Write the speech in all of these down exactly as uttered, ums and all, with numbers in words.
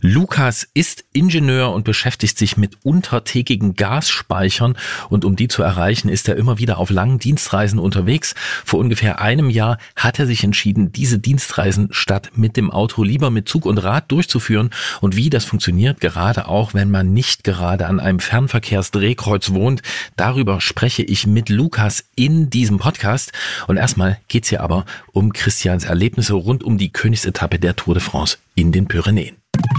Lukas ist Ingenieur und beschäftigt sich mit untertägigen Gasspeichern und um die zu erreichen, ist er immer wieder auf langen Dienstreisen unterwegs. Vor ungefähr einem Jahr hat er sich entschieden, diese Dienstreisen statt mit dem Auto lieber mit Zug und Rad durchzuführen. Und wie das funktioniert, gerade auch wenn man nicht gerade an einem Fernverkehrsdrehkreuz wohnt, darüber spreche ich mit Lukas in diesem Podcast. Und erstmal geht's hier aber um Christians Erlebnisse rund um die Königsetappe der Tour de France in den Pyrenäen.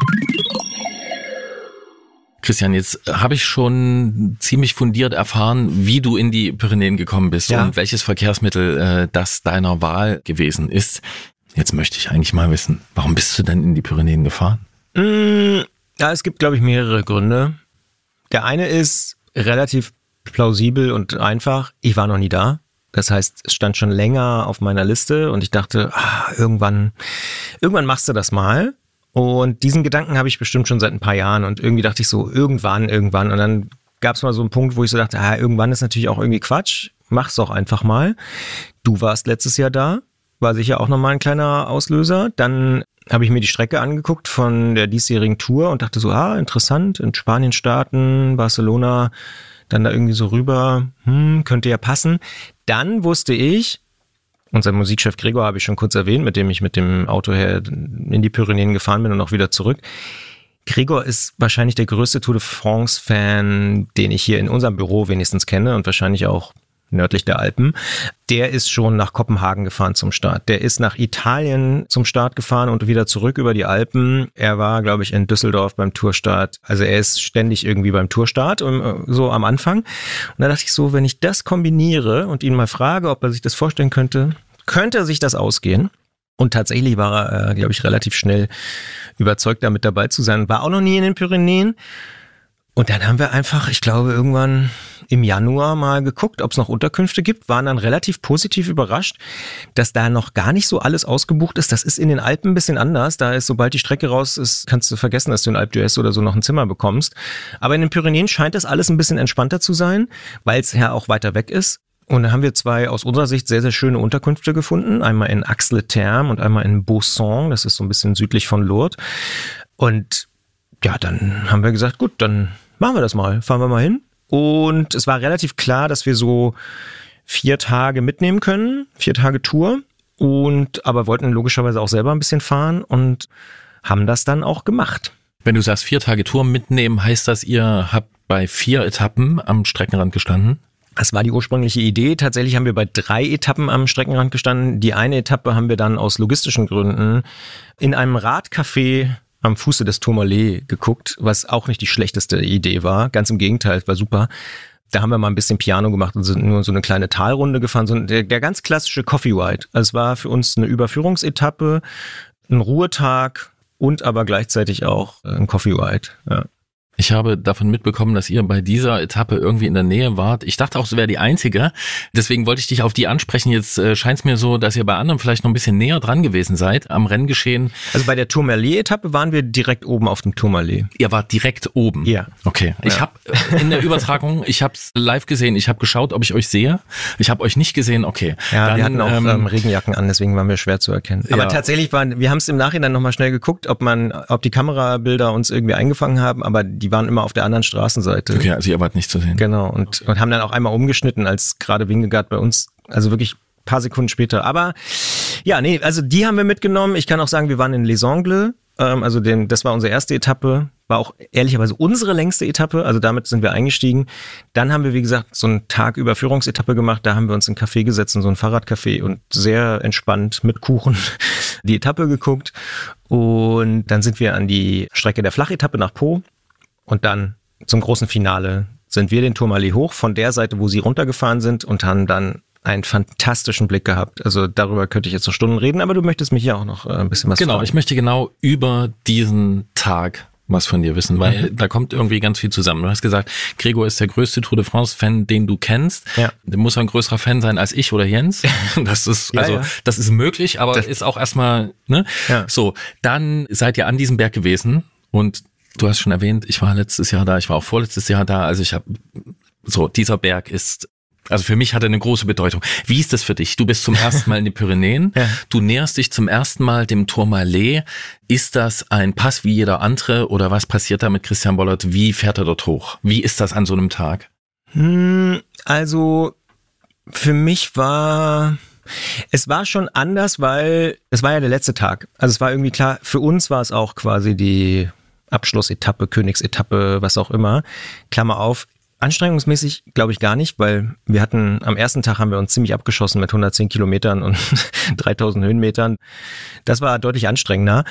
Christian, jetzt habe ich schon ziemlich fundiert erfahren, wie du in die Pyrenäen gekommen bist ja. und welches Verkehrsmittel äh, das deiner Wahl gewesen ist. Jetzt möchte ich eigentlich mal wissen, warum bist du denn in die Pyrenäen gefahren? Mm, ja, es gibt, glaube ich, mehrere Gründe. Der eine ist relativ plausibel und einfach. Ich war noch nie da. Das heißt, es stand schon länger auf meiner Liste und ich dachte, ah, irgendwann, irgendwann machst du das mal. Und diesen Gedanken habe ich bestimmt schon seit ein paar Jahren und irgendwie dachte ich so, irgendwann, irgendwann. Und dann gab es mal so einen Punkt, wo ich so dachte, ah, irgendwann ist natürlich auch irgendwie Quatsch, mach's doch einfach mal. Du warst letztes Jahr da, war sicher auch nochmal ein kleiner Auslöser. Dann habe ich mir die Strecke angeguckt von der diesjährigen Tour und dachte so, ah, interessant, in Spanien starten, Barcelona, dann da irgendwie so rüber, hm, könnte ja passen. Dann wusste ich, unser Musikchef Gregor habe ich schon kurz erwähnt, mit dem ich mit dem Auto her in die Pyrenäen gefahren bin und auch wieder zurück. Gregor ist wahrscheinlich der größte Tour de France-Fan, den ich hier in unserem Büro wenigstens kenne und wahrscheinlich auch nördlich der Alpen. Der ist schon nach Kopenhagen gefahren zum Start. Der ist nach Italien zum Start gefahren und wieder zurück über die Alpen. Er war, glaube ich, in Düsseldorf beim Tourstart. Also er ist ständig irgendwie beim Tourstart, so am Anfang. Und da dachte ich so, wenn ich das kombiniere und ihn mal frage, ob er sich das vorstellen könnte, könnte sich das ausgehen. Und tatsächlich war er, äh, glaube ich, relativ schnell überzeugt, da mit dabei zu sein. War auch noch nie in den Pyrenäen. Und dann haben wir einfach, ich glaube, irgendwann im Januar mal geguckt, ob es noch Unterkünfte gibt, waren dann relativ positiv überrascht, dass da noch gar nicht so alles ausgebucht ist. Das ist in den Alpen ein bisschen anders. Da ist, sobald die Strecke raus ist, kannst du vergessen, dass du in Alpe d'Huez oder so noch ein Zimmer bekommst. Aber in den Pyrenäen scheint das alles ein bisschen entspannter zu sein, weil es ja auch weiter weg ist. Und da haben wir zwei aus unserer Sicht sehr, sehr schöne Unterkünfte gefunden. Einmal in Ax-les-Thermes und einmal in Bausson. Das ist so ein bisschen südlich von Lourdes. Und ja, dann haben wir gesagt, gut, dann machen wir das mal. Fahren wir mal hin. Und es war relativ klar, dass wir so vier Tage mitnehmen können. Vier Tage Tour. Und aber wollten logischerweise auch selber ein bisschen fahren und haben das dann auch gemacht. Wenn du sagst, vier Tage Tour mitnehmen, heißt das, ihr habt bei vier Etappen am Streckenrand gestanden? Das war die ursprüngliche Idee. Tatsächlich haben wir bei drei Etappen am Streckenrand gestanden. Die eine Etappe haben wir dann aus logistischen Gründen in einem Radcafé am Fuße des Tourmalet geguckt, was auch nicht die schlechteste Idee war. Ganz im Gegenteil, es war super. Da haben wir mal ein bisschen Piano gemacht und sind nur so eine kleine Talrunde gefahren. So der, der ganz klassische Coffee Ride. Also es war für uns eine Überführungsetappe, ein Ruhetag und aber gleichzeitig auch ein Coffee Ride, ja. Ich habe davon mitbekommen, dass ihr bei dieser Etappe irgendwie in der Nähe wart. Ich dachte auch, es wäre die einzige. Deswegen wollte ich dich auf die ansprechen. Jetzt äh, scheint es mir so, dass ihr bei anderen vielleicht noch ein bisschen näher dran gewesen seid am Renngeschehen. Also bei der Tourmalet-Etappe waren wir direkt oben auf dem Tourmalet. Ihr wart direkt oben? Ja. Okay. Ich ja. habe in der Übertragung, ich habe es live gesehen. Ich habe geschaut, ob ich euch sehe. Ich habe euch nicht gesehen. Okay. Ja, Dann, wir hatten auch ähm, ähm, Regenjacken an, deswegen waren wir schwer zu erkennen. Aber ja. tatsächlich waren, wir haben es im Nachhinein nochmal schnell geguckt, ob man, ob die Kamerabilder uns irgendwie eingefangen haben, aber die waren immer auf der anderen Straßenseite. Okay, also ihr wart nicht zu sehen. Genau, und, und haben dann auch einmal umgeschnitten, als gerade Vingegaard bei uns, also wirklich ein paar Sekunden später. Aber ja, nee, also die haben wir mitgenommen. Ich kann auch sagen, wir waren in Les Angles, ähm, also den, das war unsere erste Etappe, war auch ehrlicherweise unsere längste Etappe, also damit sind wir eingestiegen. Dann haben wir, wie gesagt, so einen Tag Überführungsetappe gemacht, da haben wir uns in ein Café gesetzt, in so ein Fahrradcafé und sehr entspannt mit Kuchen die Etappe geguckt. Und dann sind wir an die Strecke der Flachetappe nach Po und dann zum großen Finale sind wir den Tourmalet hoch von der Seite, wo sie runtergefahren sind und haben dann einen fantastischen Blick gehabt. Also darüber könnte ich jetzt noch Stunden reden, aber du möchtest mich ja auch noch ein bisschen was Genau, fragen. Ich möchte genau über diesen Tag was von dir wissen, weil mhm. da kommt irgendwie ganz viel zusammen. Du hast gesagt, Gregor ist der größte Tour de France-Fan, den du kennst. Ja. Der muss ein größerer Fan sein als ich oder Jens. Das ist, ja, also, ja. das ist möglich, aber das ist auch erstmal, ne? Ja. So, dann seid ihr an diesem Berg gewesen und du hast schon erwähnt, ich war letztes Jahr da, ich war auch vorletztes Jahr da, also ich habe, so, dieser Berg ist Also für mich hat er eine große Bedeutung. Wie ist das für dich? Du bist zum ersten Mal in den Pyrenäen, ja. Du näherst dich zum ersten Mal dem Tourmalet. Ist das ein Pass wie jeder andere oder was passiert da mit Christian Bollert? Wie fährt er dort hoch? Wie ist das an so einem Tag? Also für mich war... Es war schon anders, weil es war ja der letzte Tag. Also es war irgendwie klar, für uns war es auch quasi die Abschlussetappe, Königsetappe, was auch immer. Klammer auf. Anstrengungsmäßig glaube ich gar nicht, weil wir hatten, am ersten Tag haben wir uns ziemlich abgeschossen mit hundertzehn Kilometern und dreitausend Höhenmetern. Das war deutlich anstrengender.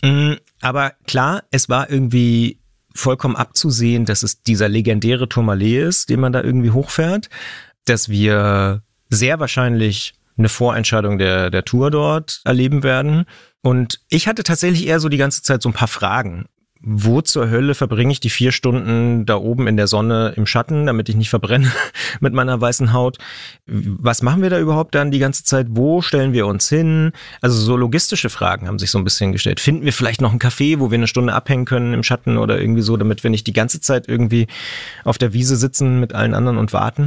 Aber klar, es war irgendwie vollkommen abzusehen, dass es dieser legendäre Tourmalet ist, den man da irgendwie hochfährt, dass wir sehr wahrscheinlich eine Vorentscheidung der, der Tour dort erleben werden. Und ich hatte tatsächlich eher so die ganze Zeit so ein paar Fragen. Wo zur Hölle verbringe ich die vier Stunden da oben in der Sonne im Schatten, damit ich nicht verbrenne mit meiner weißen Haut? Was machen wir da überhaupt dann die ganze Zeit? Wo stellen wir uns hin? Also so logistische Fragen haben sich so ein bisschen gestellt. Finden wir vielleicht noch ein Café, wo wir eine Stunde abhängen können im Schatten oder irgendwie so, damit wir nicht die ganze Zeit irgendwie auf der Wiese sitzen mit allen anderen und warten?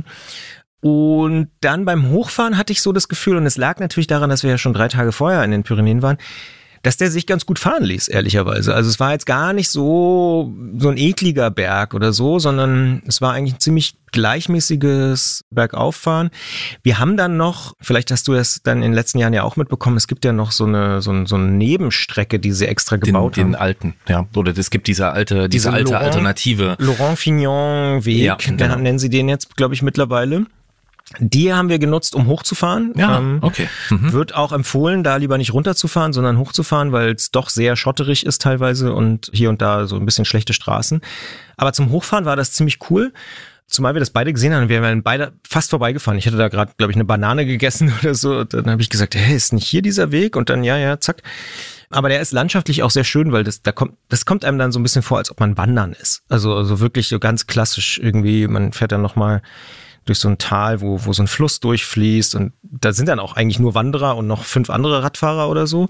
Und dann beim Hochfahren hatte ich so das Gefühl, und es lag natürlich daran, dass wir ja schon drei Tage vorher in den Pyrenäen waren, dass der sich ganz gut fahren ließ, ehrlicherweise. Also es war jetzt gar nicht so, so ein ekliger Berg oder so, sondern es war eigentlich ein ziemlich gleichmäßiges Bergauffahren. Wir haben dann noch, vielleicht hast du das dann in den letzten Jahren ja auch mitbekommen, es gibt ja noch so eine, so eine, so eine Nebenstrecke, die sie extra gebaut den, haben. Den alten, ja. Oder es gibt diese alte, diese, diese alte Laurent, Alternative. Laurent Fignon Weg, ja, genau. Nennen sie den jetzt, glaube ich, mittlerweile. Die haben wir genutzt, um hochzufahren. Ja, okay. Mhm. Wird auch empfohlen, da lieber nicht runterzufahren, sondern hochzufahren, weil es doch sehr schotterig ist teilweise und hier und da so ein bisschen schlechte Straßen. Aber zum Hochfahren war das ziemlich cool. Zumal wir das beide gesehen haben, wir wären beide fast vorbeigefahren. Ich hatte da gerade, glaube ich, eine Banane gegessen oder so. Und dann habe ich gesagt, hey, ist nicht hier dieser Weg? Und dann, ja, ja, zack. Aber der ist landschaftlich auch sehr schön, weil das, da kommt, das kommt einem dann so ein bisschen vor, als ob man wandern ist. Also, also wirklich so ganz klassisch irgendwie. Man fährt dann nochmal durch so ein Tal, wo, wo so ein Fluss durchfließt und da sind dann auch eigentlich nur Wanderer und noch fünf andere Radfahrer oder so.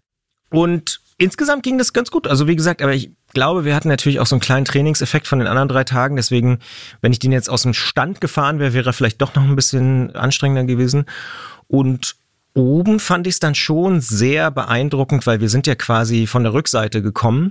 Und insgesamt ging das ganz gut. Also wie gesagt, aber ich glaube, wir hatten natürlich auch so einen kleinen Trainingseffekt von den anderen drei Tagen. Deswegen, wenn ich den jetzt aus dem Stand gefahren wäre, wäre er vielleicht doch noch ein bisschen anstrengender gewesen. Und oben fand ich es dann schon sehr beeindruckend, weil wir sind ja quasi von der Rückseite gekommen,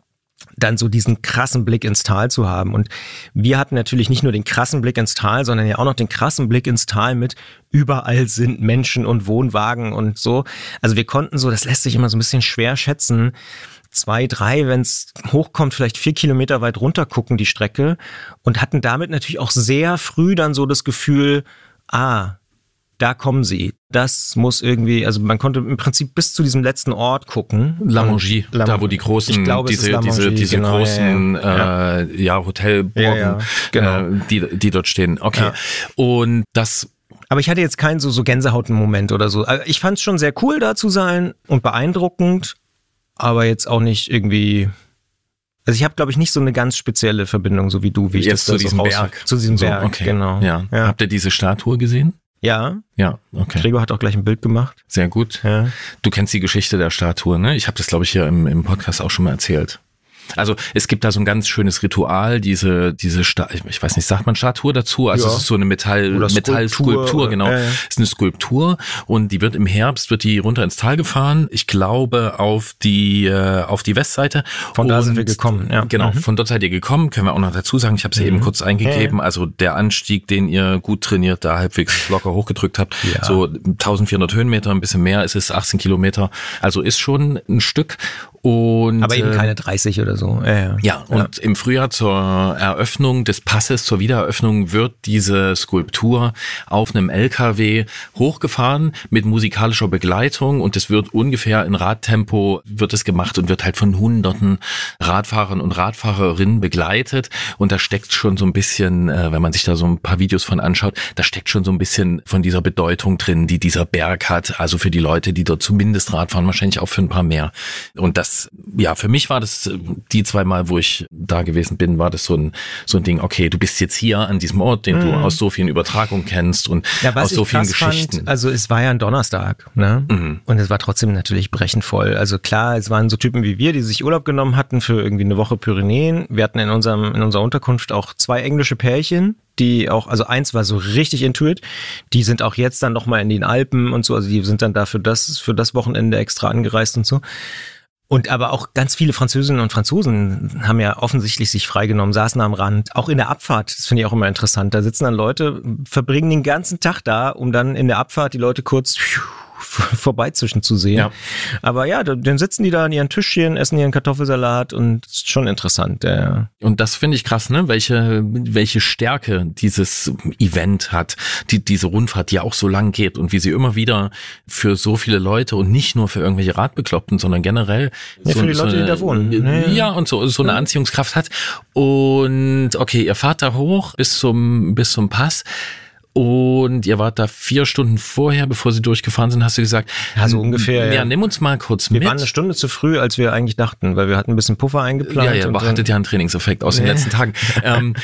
dann so diesen krassen Blick ins Tal zu haben. Und wir hatten natürlich nicht nur den krassen Blick ins Tal, sondern ja auch noch den krassen Blick ins Tal mit überall sind Menschen und Wohnwagen und so. Also wir konnten so, das lässt sich immer so ein bisschen schwer schätzen, zwei, drei, wenn es hochkommt, vielleicht vier Kilometer weit runter gucken die Strecke und hatten damit natürlich auch sehr früh dann so das Gefühl, ah, da kommen sie. Das muss irgendwie, also man konnte im Prinzip bis zu diesem letzten Ort gucken. Lamongie, Lam- da wo die großen, ich glaube, diese, diese, diese genau, großen, ja, ja. Äh, ja Hotelburgen, ja, ja. Genau. äh, die, die dort stehen. Okay. Ja. Und das. Aber ich hatte jetzt keinen so, so Gänsehaut-Moment oder so. Ich fand es schon sehr cool, da zu sein und beeindruckend, aber jetzt auch nicht irgendwie. Also ich habe, glaube ich, nicht so eine ganz spezielle Verbindung, so wie du, wie ich jetzt das zu diesem so Berg. Zu diesem so, Berg, okay. genau. Ja. Ja. Habt ihr diese Statue gesehen? Ja. Ja, okay. Gregor hat auch gleich ein Bild gemacht. Sehr gut. Ja. Du kennst die Geschichte der Statue, ne? Ich habe das, glaube ich, hier im, im Podcast auch schon mal erzählt. Also es gibt da so ein ganz schönes Ritual, diese diese Sta- ich weiß nicht, sagt man Statue dazu? Also ja. Es ist so eine Metall Metallskulptur, genau. Äh. Es ist eine Skulptur und die wird im Herbst wird die runter ins Tal gefahren. Ich glaube auf die äh, auf die Westseite. Von da und, sind wir gekommen. Ja. Genau, mhm. Von dort seid ihr gekommen. Können wir auch noch dazu sagen. Ich habe es ja mhm. eben kurz eingegeben. Ja. Also der Anstieg, den ihr gut trainiert, da halbwegs locker hochgedrückt habt, ja. So eintausendvierhundert Höhenmeter, ein bisschen mehr. Es ist achtzehn Kilometer. Also ist schon ein Stück. Und, aber eben keine dreißig oder so. Ja, ja. ja und ja. Im Frühjahr zur Eröffnung des Passes, zur Wiedereröffnung, wird diese Skulptur auf einem L K W hochgefahren mit musikalischer Begleitung und es wird ungefähr in Radtempo wird es gemacht und wird halt von hunderten Radfahrern und Radfahrerinnen begleitet und da steckt schon so ein bisschen, wenn man sich da so ein paar Videos von anschaut, da steckt schon so ein bisschen von dieser Bedeutung drin, die dieser Berg hat, also für die Leute, die dort zumindest Radfahren, wahrscheinlich auch für ein paar mehr. Und das das, ja, für mich war das, die zwei Mal, wo ich da gewesen bin, war das so ein, so ein Ding, okay, du bist jetzt hier an diesem Ort, den mhm. du aus so vielen Übertragungen kennst und ja, aus so vielen Geschichten. Fand, also es war ja ein Donnerstag, ne? Mhm. Und es war trotzdem natürlich brechend voll. Also klar, es waren so Typen wie wir, die sich Urlaub genommen hatten für irgendwie eine Woche Pyrenäen. Wir hatten in unserem, in unserer Unterkunft auch zwei englische Pärchen, die auch, also eins war so richtig intuit, die sind auch jetzt dann nochmal in den Alpen und so, also die sind dann da für das, für das Wochenende extra angereist und so. Und aber auch ganz viele Französinnen und Franzosen haben ja offensichtlich sich freigenommen, saßen am Rand, auch in der Abfahrt, das finde ich auch immer interessant, da sitzen dann Leute, verbringen den ganzen Tag da, um dann in der Abfahrt die Leute kurz vorbeizischen zu sehen. Ja. Aber ja, dann sitzen die da an ihren Tischchen, essen ihren Kartoffelsalat und ist schon interessant. Ja. Und das finde ich krass, ne? Welche, welche Stärke dieses Event hat, die, diese Rundfahrt, die auch so lang geht und wie sie immer wieder für so viele Leute und nicht nur für irgendwelche Radbekloppten, sondern generell ja, so, für die Leute, so eine, die da wohnen. Ja, ja, und so, so eine Anziehungskraft hat. Und okay, ihr fahrt da hoch bis zum, bis zum Pass. Und ihr wart da vier Stunden vorher, bevor sie durchgefahren sind, hast du gesagt. Ja, so ungefähr. Ja, ja. Nimm uns mal kurz wir mit. Wir waren eine Stunde zu früh, als wir eigentlich dachten, weil wir hatten ein bisschen Puffer eingeplant. Ja, ja, aber hattet ja einen Trainingseffekt aus den letzten Tagen. ähm,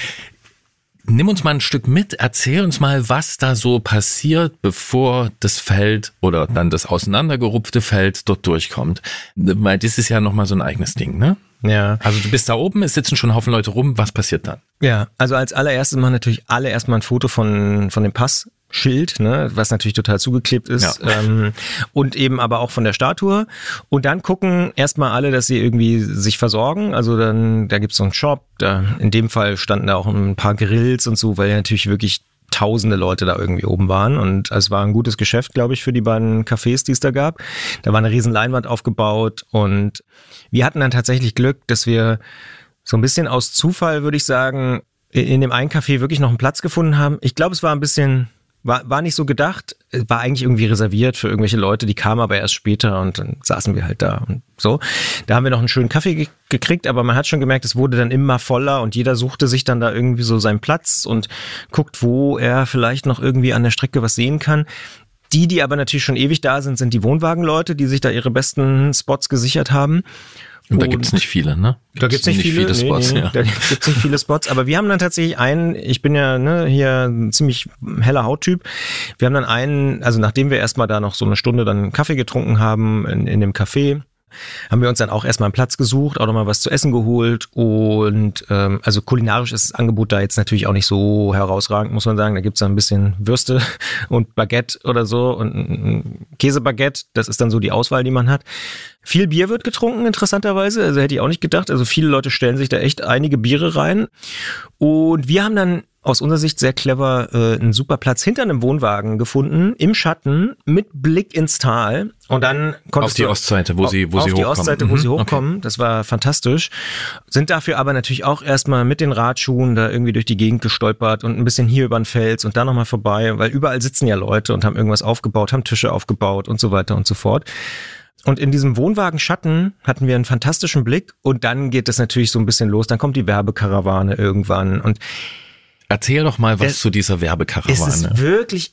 nimm uns mal ein Stück mit, erzähl uns mal, was da so passiert, bevor das Feld oder dann das auseinandergerupfte Feld dort durchkommt. Weil das ist ja nochmal so ein eigenes Ding, ne? Ja. Also du bist da oben, es sitzen schon ein Haufen Leute rum, was passiert dann? Ja, also als allererstes machen natürlich alle erstmal ein Foto von, von dem Passschild, ne, was natürlich total zugeklebt ist, ja. ähm, und eben aber auch von der Statue. Und dann gucken erstmal alle, dass sie irgendwie sich versorgen. Also dann, da gibt's so einen Shop, da, in dem Fall standen da auch ein paar Grills und so, weil ja natürlich wirklich tausende Leute da irgendwie oben waren und es war ein gutes Geschäft, glaube ich, für die beiden Cafés, die es da gab. Da war eine riesen Leinwand aufgebaut und wir hatten dann tatsächlich Glück, dass wir so ein bisschen aus Zufall, würde ich sagen, in dem einen Café wirklich noch einen Platz gefunden haben. Ich glaube, es war ein bisschen, war, war nicht so gedacht, war eigentlich irgendwie reserviert für irgendwelche Leute, die kamen aber erst später und dann saßen wir halt da und so. Da haben wir noch einen schönen Kaffee ge- gekriegt, aber man hat schon gemerkt, es wurde dann immer voller und jeder suchte sich dann da irgendwie so seinen Platz und guckt, wo er vielleicht noch irgendwie an der Strecke was sehen kann. Die, die aber natürlich schon ewig da sind, sind die Wohnwagenleute, die sich da ihre besten Spots gesichert haben. Und da gibt's nicht viele, ne? Da gibt's nicht, nicht viele, viele Spots, nee, nee, ja. Da gibt's nicht viele Spots, aber wir haben dann tatsächlich einen, ich bin ja ne, hier ein ziemlich heller Hauttyp, wir haben dann einen, also nachdem wir erstmal da noch so eine Stunde dann Kaffee getrunken haben in, in dem Café, haben wir uns dann auch erstmal einen Platz gesucht, auch nochmal was zu essen geholt und ähm, also kulinarisch ist das Angebot da jetzt natürlich auch nicht so herausragend, muss man sagen. Da gibt's dann ein bisschen Würste und Baguette oder so und ein Käsebaguette, das ist dann so die Auswahl, die man hat. Viel Bier wird getrunken, interessanterweise, also hätte ich auch nicht gedacht. Also viele Leute stellen sich da echt einige Biere rein und wir haben dann aus unserer Sicht sehr clever äh, einen super Platz hinter einem Wohnwagen gefunden, im Schatten, mit Blick ins Tal. Und dann konntest auf die du, Ostseite, wo sie, wo auf sie die hochkommen. Ostseite, wo mhm, sie hochkommen. Okay. Das war fantastisch. Sind dafür aber natürlich auch erstmal mit den Radschuhen da irgendwie durch die Gegend gestolpert und ein bisschen hier über den Fels und da nochmal vorbei, weil überall sitzen ja Leute und haben irgendwas aufgebaut, haben Tische aufgebaut und so weiter und so fort. Und in diesem Wohnwagenschatten hatten wir einen fantastischen Blick und dann geht es natürlich so ein bisschen los. Dann kommt die Werbekarawane irgendwann und erzähl doch mal was es, zu dieser Werbekarawane. Es ist wirklich,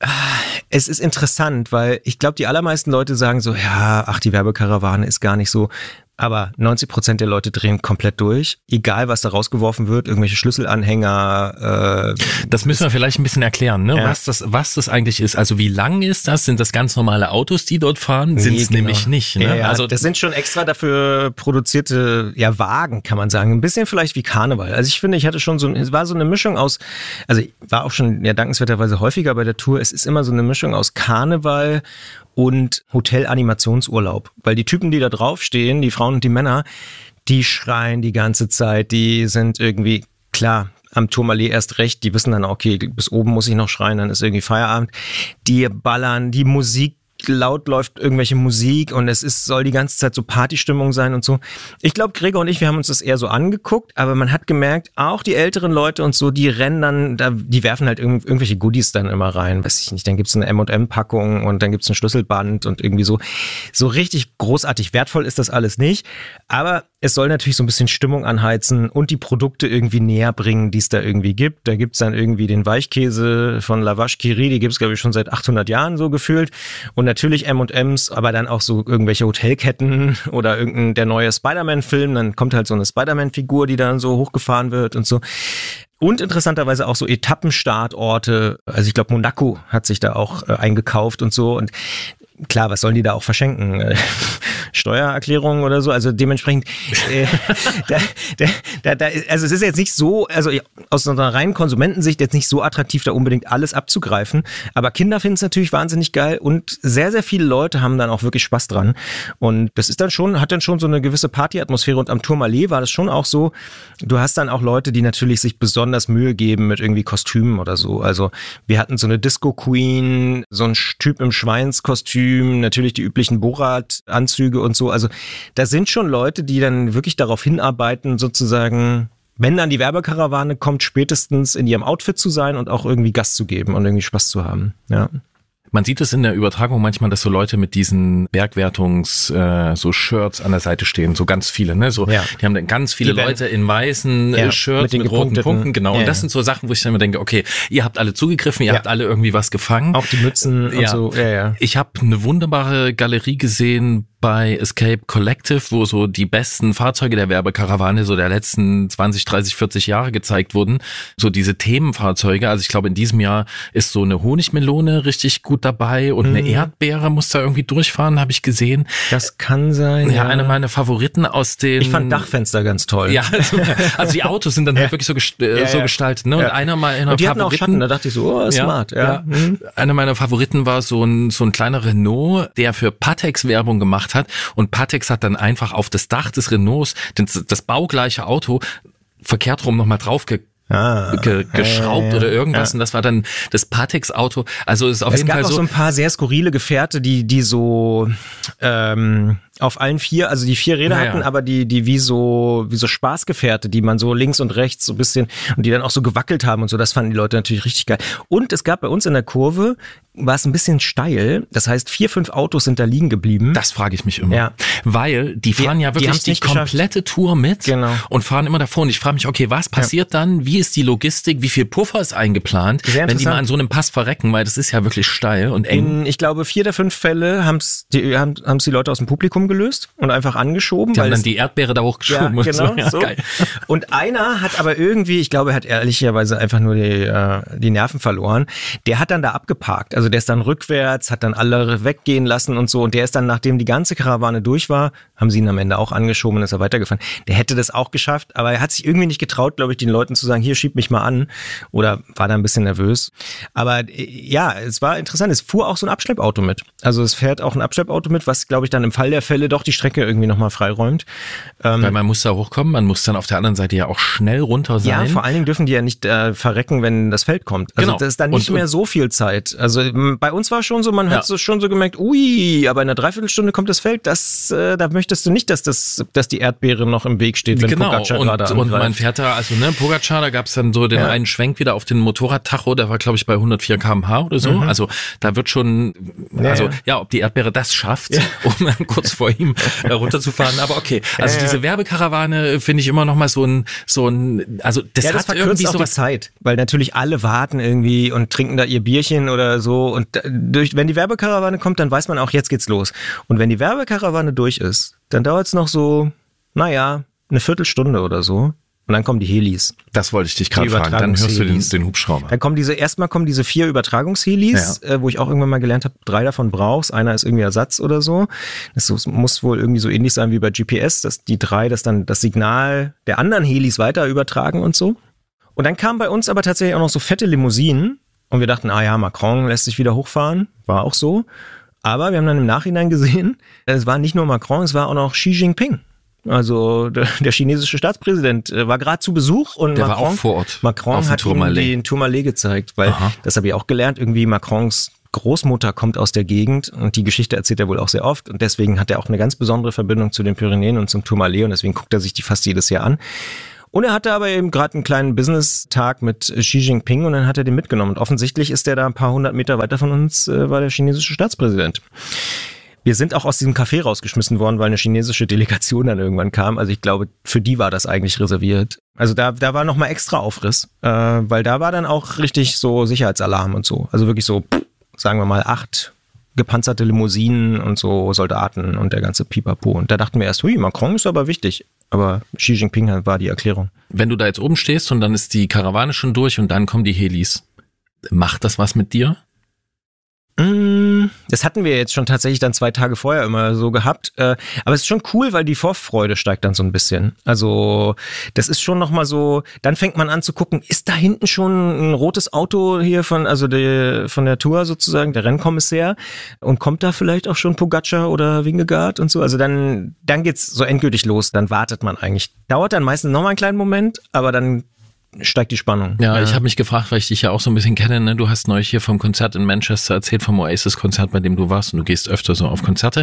es ist interessant, weil ich glaube, die allermeisten Leute sagen so, ja, ach, die Werbekarawane ist gar nicht so. Aber neunzig Prozent der Leute drehen komplett durch, egal was da rausgeworfen wird, irgendwelche Schlüsselanhänger. Äh, das müssen wir vielleicht ein bisschen erklären, ne? Ja. Was das, was das eigentlich ist. Also wie lang ist das? Sind das ganz normale Autos, die dort fahren? Sind es nee, genau. nämlich nicht. Ne? Ja, ja, also das sind schon extra dafür produzierte ja Wagen, kann man sagen. Ein bisschen vielleicht wie Karneval. Also ich finde, ich hatte schon so, es war so eine Mischung aus, also ich war auch schon ja dankenswerterweise häufiger bei der Tour. Es ist immer so eine Mischung aus Karneval und Hotel-Animationsurlaub. Weil die Typen, die da draufstehen, die Frauen und die Männer, die schreien die ganze Zeit, die sind irgendwie, klar, am Tourmalet erst recht, die wissen dann, okay, bis oben muss ich noch schreien, dann ist irgendwie Feierabend. Die ballern, die Musik, laut läuft irgendwelche Musik und es ist, soll die ganze Zeit so Partystimmung sein und so. Ich glaube, Gregor und ich, wir haben uns das eher so angeguckt, aber man hat gemerkt, auch die älteren Leute und so, die rennen dann, da, die werfen halt irgendw- irgendwelche Goodies dann immer rein, weiß ich nicht, dann gibt's eine M und M-Packung und dann gibt's ein Schlüsselband und irgendwie so, so richtig großartig wertvoll ist das alles nicht, aber es soll natürlich so ein bisschen Stimmung anheizen und die Produkte irgendwie näher bringen, die es da irgendwie gibt. Da gibt's dann irgendwie den Weichkäse von La Vache qui rit, die gibt's glaube ich schon seit achthundert Jahren so gefühlt. Und natürlich M und M's, aber dann auch so irgendwelche Hotelketten oder irgendein der neue Spider-Man-Film. Dann kommt halt so eine Spider-Man-Figur, die dann so hochgefahren wird und so. Und interessanterweise auch so Etappenstartorte. Also ich glaube, Monaco hat sich da auch äh, eingekauft und so. Und klar, was sollen die da auch verschenken? Steuererklärungen oder so? Also dementsprechend, äh, da, da, da, da, also es ist jetzt nicht so, also aus einer reinen Konsumentensicht jetzt nicht so attraktiv, da unbedingt alles abzugreifen. Aber Kinder finden es natürlich wahnsinnig geil und sehr, sehr viele Leute haben dann auch wirklich Spaß dran. Und das ist dann schon, hat dann schon so eine gewisse Partyatmosphäre. Und am Tourmalet war das schon auch so, du hast dann auch Leute, die natürlich sich besonders Mühe geben mit irgendwie Kostümen oder so. Also wir hatten so eine Disco-Queen, so ein Typ im Schweinskostüm, natürlich die üblichen Borat-Anzüge und so. Also da sind schon Leute, die dann wirklich darauf hinarbeiten, sozusagen, wenn dann die Werbekarawane kommt, spätestens in ihrem Outfit zu sein und auch irgendwie Gas zu geben und irgendwie Spaß zu haben. Ja. Man sieht es in der Übertragung manchmal, dass so Leute mit diesen Bergwertungs äh, so Shirts an der Seite stehen, so ganz viele, ne? So, ja. Die haben dann ganz viele die Leute in weißen ja, Shirts mit, mit roten Punkten, genau. Ja, und das ja. sind so Sachen, wo ich dann immer denke, okay, ihr habt alle zugegriffen, ihr ja. habt alle irgendwie was gefangen. Auch die Mützen und ja. so. Ja, ja. Ich habe eine wunderbare Galerie gesehen bei Escape Collective, wo so die besten Fahrzeuge der Werbekarawane so der letzten zwanzig, dreißig, vierzig Jahre gezeigt wurden. So diese Themenfahrzeuge. Also ich glaube, in diesem Jahr ist so eine Honigmelone richtig gut dabei und mhm. eine Erdbeere muss da irgendwie durchfahren, habe ich gesehen. Das kann sein. Ja, ja, eine meiner Favoriten aus den... Ich fand Dachfenster ganz toll. Ja, also, also die Autos sind dann ja. halt wirklich so, gest äh, ja, so ja. gestaltet. Ne? Und ja. einer meiner und die Favoriten... hatten auch Schatten, da dachte ich so, oh, smart. Ja, ja. ja. Mhm. Einer meiner Favoriten war so ein, so ein kleiner Renault, der für Patex Werbung gemacht hat. Und Patex hat dann einfach auf das Dach des Renaults das, das baugleiche Auto verkehrt rum nochmal drauf ge Ah, ge geschraubt ja, ja, oder irgendwas ja. und das war dann das Patex-Auto. Also es ist auf es jeden Fall so. Es gab auch so ein paar sehr skurrile Gefährte, die die so ähm, auf allen vier, also die vier Räder ja, hatten, ja. aber die die wie so wie so Spaßgefährte, die man so links und rechts so ein bisschen und die dann auch so gewackelt haben und so. Das fanden die Leute natürlich richtig geil. Und es gab bei uns in der Kurve war es ein bisschen steil. Das heißt, vier, fünf Autos sind da liegen geblieben. Das frage ich mich immer. Ja. Weil die fahren die, ja wirklich die, die komplette Tour mit genau. und fahren immer davor. Und ich frage mich, okay, was passiert ja. dann? Wie ist die Logistik? Wie viel Puffer ist eingeplant, wenn die mal an so einem Pass verrecken? Weil das ist ja wirklich steil und eng. In, ich glaube, vier der fünf Fälle haben's die, haben es die Leute aus dem Publikum gelöst und einfach angeschoben. Die weil haben dann die Erdbeere da hochgeschoben. Ja, genau. Und, so. Ja, so. Geil. Und einer hat aber irgendwie, ich glaube, er hat ehrlicherweise einfach nur die, äh, die Nerven verloren. Der hat dann da abgeparkt. Also der ist dann rückwärts, hat dann alle weggehen lassen und so. Und der ist dann, nachdem die ganze Karawane durch war, haben sie ihn am Ende auch angeschoben und ist er weitergefahren. Der hätte das auch geschafft, aber er hat sich irgendwie nicht getraut, glaube ich, den Leuten zu sagen, hier, schieb mich mal an. Oder war da ein bisschen nervös. Aber ja, es war interessant. Es fuhr auch so ein Abschleppauto mit. Also es fährt auch ein Abschleppauto mit, was, glaube ich, dann im Fall der Fälle doch die Strecke irgendwie nochmal freiräumt. Ähm, Weil man muss da hochkommen, man muss dann auf der anderen Seite ja auch schnell runter sein. Ja, vor allen Dingen dürfen die ja nicht äh, verrecken, wenn das Feld kommt. Also genau. das ist dann nicht und, mehr so viel Zeit. Also bei uns war schon so, man ja. hat so schon so gemerkt, ui, aber in einer Dreiviertelstunde kommt das Feld, das, äh, da möchtest du nicht, dass das, dass die Erdbeere noch im Weg steht, wenn genau. Pogacar und, gerade angreift. Und man fährt da, also ne, Pogacar, da gab es dann so den ja. einen Schwenk wieder auf den Motorradtacho, der war glaube ich bei hundertvier Kilometer pro Stunde oder so. Mhm. Also da wird schon, also ja, ja ob die Erdbeere das schafft, ja. um kurz vor ihm äh, runterzufahren, aber okay. Also ja, ja. diese Werbekarawane finde ich immer noch mal so ein, so ein, also das, ja, das hat irgendwie so was Zeit, weil natürlich alle warten irgendwie und trinken da ihr Bierchen oder so und durch, wenn die Werbekarawane kommt, dann weiß man auch, jetzt geht's los. Und wenn die Werbekarawane durch ist, dann dauert es noch so, naja, eine Viertelstunde oder so. Und dann kommen die Helis. Das wollte ich dich gerade fragen. Dann hörst du den, den Hubschrauber. Dann kommen diese, erstmal kommen diese vier Übertragungshelis, ja. äh, wo ich auch irgendwann mal gelernt habe, drei davon brauchst. Einer ist irgendwie Ersatz oder so. Das muss wohl irgendwie so ähnlich sein wie bei G P S, dass die drei das dann das Signal der anderen Helis weiter übertragen und so. Und dann kamen bei uns aber tatsächlich auch noch so fette Limousinen. Und wir dachten, ah ja, Macron lässt sich wieder hochfahren. War auch so. Aber wir haben dann im Nachhinein gesehen, es war nicht nur Macron, es war auch noch Xi Jinping. Also der, der chinesische Staatspräsident war gerade zu Besuch und der Macron, war auch vor Ort. Macron hat ihm den Tourmalet gezeigt, weil Aha. das habe ich auch gelernt, irgendwie Macrons Großmutter kommt aus der Gegend und die Geschichte erzählt er wohl auch sehr oft und deswegen hat er auch eine ganz besondere Verbindung zu den Pyrenäen und zum Tourmalet und deswegen guckt er sich die fast jedes Jahr an. Und er hatte aber eben gerade einen kleinen Business-Tag mit Xi Jinping und dann hat er den mitgenommen. Und offensichtlich ist der da ein paar hundert Meter weiter von uns, äh, war der chinesische Staatspräsident. Wir sind auch aus diesem Café rausgeschmissen worden, weil eine chinesische Delegation dann irgendwann kam. Also ich glaube, für die war das eigentlich reserviert. Also da, da war nochmal extra Aufriss, äh, weil da war dann auch richtig so Sicherheitsalarm und so. Also wirklich so, sagen wir mal, acht gepanzerte Limousinen und so Soldaten und der ganze Pipapo. Und da dachten wir erst, hui, Macron ist aber wichtig. Aber Xi Jinping war die Erklärung. Wenn du da jetzt oben stehst und dann ist die Karawane schon durch und dann kommen die Helis, macht das was mit dir? Das hatten wir jetzt schon tatsächlich dann zwei Tage vorher immer so gehabt. Aber es ist schon cool, weil die Vorfreude steigt dann so ein bisschen. Also das ist schon nochmal so, dann fängt man an zu gucken, ist da hinten schon ein rotes Auto hier von, also die, von der Tour sozusagen, der Rennkommissär, und kommt da vielleicht auch schon Pogacar oder Vingegaard und so. Also dann, dann geht's so endgültig los, dann wartet man eigentlich. Dauert dann meistens nochmal einen kleinen Moment, aber dann steigt die Spannung. Ja, ja. Ich habe mich gefragt, weil ich dich ja auch so ein bisschen kenne, ne? Du hast neulich hier vom Konzert in Manchester erzählt, vom Oasis-Konzert, bei dem du warst, und du gehst öfter so auf Konzerte.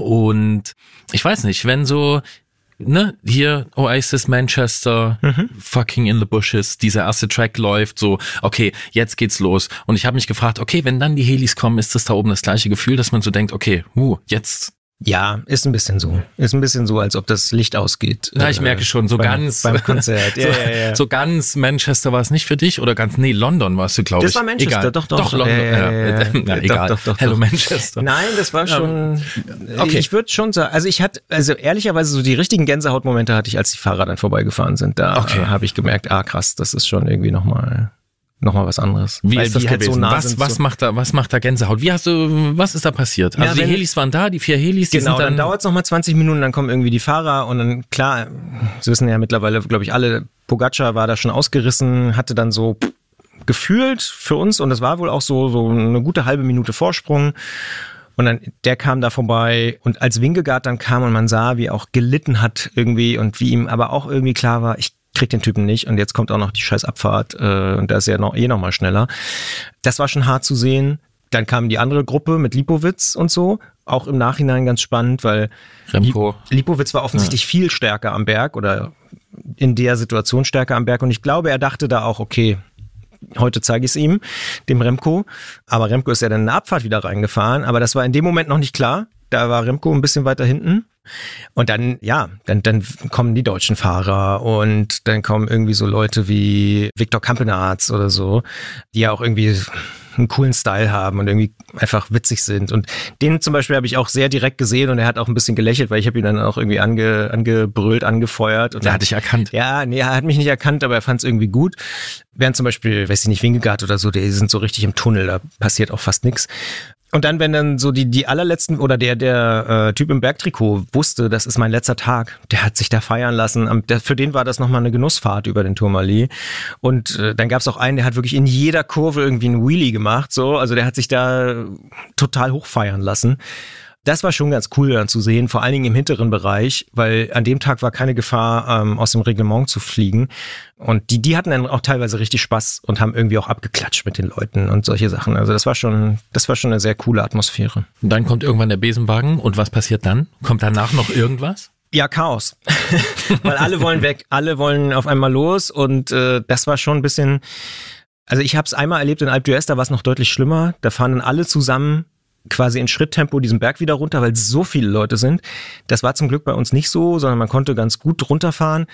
Und ich weiß nicht, wenn so, ne, hier Oasis Manchester, mhm. Fucking in the Bushes, dieser erste Track läuft, so, okay, jetzt geht's los. Und ich habe mich gefragt, okay, wenn dann die Helis kommen, ist das da oben das gleiche Gefühl, dass man so denkt, okay, uh, jetzt... Ja, ist ein bisschen so. Ist ein bisschen so, als ob das Licht ausgeht. Ja, ich merke schon, so beim, ganz... Beim Konzert, ja, so, ja, ja. So ganz Manchester war es nicht für dich oder ganz... Nee, London warst du, glaube ich. Das war Manchester, egal. doch, doch. Doch, London, ja, ja, ja, ja. Na, egal. Doch, doch, doch, Hello doch. Manchester. Nein, das war schon... Okay. Ich würde schon sagen, also ich hatte, also ehrlicherweise so die richtigen Gänsehautmomente hatte ich, als die Fahrer dann vorbeigefahren sind. Da okay. habe ich gemerkt, ah krass, das ist schon irgendwie nochmal... Nochmal was anderes. Wie Weil ist das die halt gewesen? so nah was sind, was so. macht da was macht da Gänsehaut? Wie hast du was ist da passiert? Also Ja, die Helis waren da, die vier Helis, die Genau, sind dann, dann, dann dauert es nochmal zwanzig Minuten, dann kommen irgendwie die Fahrer und dann, klar, Sie wissen ja mittlerweile, glaube ich, alle, Pogacar war da schon ausgerissen, hatte dann so pff, gefühlt für uns, und das war wohl auch so, so eine gute halbe Minute Vorsprung. Und dann, der kam da vorbei, und als Vingegaard dann kam und man sah, wie er auch gelitten hat irgendwie und wie ihm aber auch irgendwie klar war, ich krieg den Typen nicht, und jetzt kommt auch noch die scheiß Abfahrt äh, und da ist er noch, eh noch mal schneller. Das war schon hart zu sehen. Dann kam die andere Gruppe mit Lipowitz und so, auch im Nachhinein ganz spannend, weil Remco. Lipowitz war offensichtlich ja. viel stärker am Berg oder in der Situation stärker am Berg, und ich glaube, er dachte da auch, okay, heute zeige ich es ihm, dem Remco, aber Remco ist ja dann in eine Abfahrt wieder reingefahren, aber das war in dem Moment noch nicht klar. Da war Remco ein bisschen weiter hinten. Und dann, ja, dann, dann kommen die deutschen Fahrer und dann kommen irgendwie so Leute wie Viktor Kampenaerts oder so, die ja auch irgendwie einen coolen Style haben und irgendwie einfach witzig sind. Und den zum Beispiel habe ich auch sehr direkt gesehen, und er hat auch ein bisschen gelächelt, weil ich habe ihn dann auch irgendwie ange, angebrüllt, angefeuert. Und der hat dich erkannt. Ja, nee, er hat mich nicht erkannt, aber er fand es irgendwie gut. Während zum Beispiel, weiß ich nicht, Vingegaard oder so, die sind so richtig im Tunnel, da passiert auch fast nichts. Und dann, wenn dann so die die allerletzten, oder der der äh, Typ im Bergtrikot wusste, das ist mein letzter Tag, der hat sich da feiern lassen. Der, für den war das nochmal eine Genussfahrt über den Tourmalet. Und äh, dann gab es auch einen, der hat wirklich in jeder Kurve irgendwie einen Wheelie gemacht. So, also der hat sich da total hochfeiern lassen. Das war schon ganz cool dann zu sehen, vor allen Dingen im hinteren Bereich, weil an dem Tag war keine Gefahr, ähm, aus dem Reglement zu fliegen. Und die, die hatten dann auch teilweise richtig Spaß und haben irgendwie auch abgeklatscht mit den Leuten und solche Sachen. Also das war schon, das war schon eine sehr coole Atmosphäre. Und dann kommt irgendwann der Besenwagen, und was passiert dann? Kommt danach noch irgendwas? Ja, Chaos. Weil alle wollen weg, alle wollen auf einmal los, und äh, das war schon ein bisschen, also ich habe es einmal erlebt in Alpe d'Huez, da war es noch deutlich schlimmer. Da fahren dann alle zusammen quasi in Schritttempo diesen Berg wieder runter, weil so viele Leute sind. Das war zum Glück bei uns nicht so, sondern man konnte ganz gut runterfahren.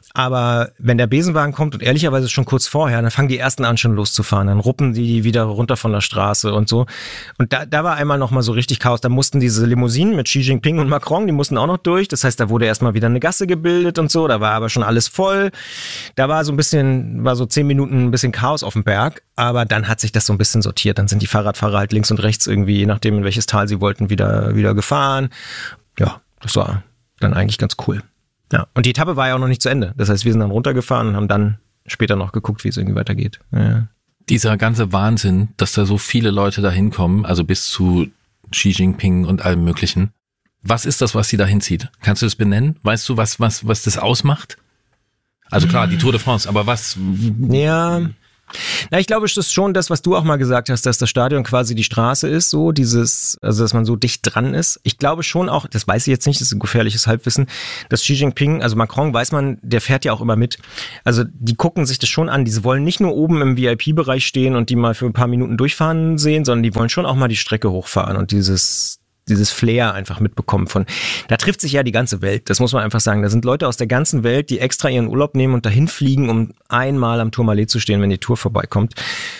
Aber wenn der Besenwagen kommt, und ehrlicherweise schon kurz vorher, dann fangen die ersten an schon loszufahren. Dann ruppen die wieder runter von der Straße und so. Und da, da war einmal nochmal so richtig Chaos. Da mussten diese Limousinen mit Xi Jinping und Macron, die mussten auch noch durch. Das heißt, da wurde erstmal wieder eine Gasse gebildet und so. Da war aber schon alles voll. Da war so ein bisschen, war so zehn Minuten ein bisschen Chaos auf dem Berg. Aber dann hat sich das so ein bisschen sortiert. Dann sind die Fahrradfahrer halt links und rechts irgendwie, je nachdem in welches Tal sie wollten, wieder, wieder gefahren. Ja, das war dann eigentlich ganz cool. Ja, und die Etappe war ja auch noch nicht zu Ende. Das heißt, wir sind dann runtergefahren und haben dann später noch geguckt, wie es irgendwie weitergeht. Ja. Dieser ganze Wahnsinn, dass da so viele Leute da hinkommen, also bis zu Xi Jinping und allem Möglichen. Was ist das, was sie da hinzieht? Kannst du das benennen? Weißt du, was, was, was das ausmacht? Also klar, die Tour de France, aber was? Ja, na, ich glaube, es ist schon das, was du auch mal gesagt hast, dass das Stadion quasi die Straße ist, so dieses, also dass man so dicht dran ist. Ich glaube schon auch, das weiß ich jetzt nicht, das ist ein gefährliches Halbwissen, dass Xi Jinping, also Macron, weiß man, der fährt ja auch immer mit. Also die gucken sich das schon an, die wollen nicht nur oben im V I P-Bereich stehen und die mal für ein paar Minuten durchfahren sehen, sondern die wollen schon auch mal die Strecke hochfahren und dieses dieses Flair einfach mitbekommen von, da trifft sich ja die ganze Welt, das muss man einfach sagen. Da sind Leute aus der ganzen Welt, die extra ihren Urlaub nehmen und dahin fliegen, um einmal am Tourmalet zu stehen, wenn die Tour vorbeikommt.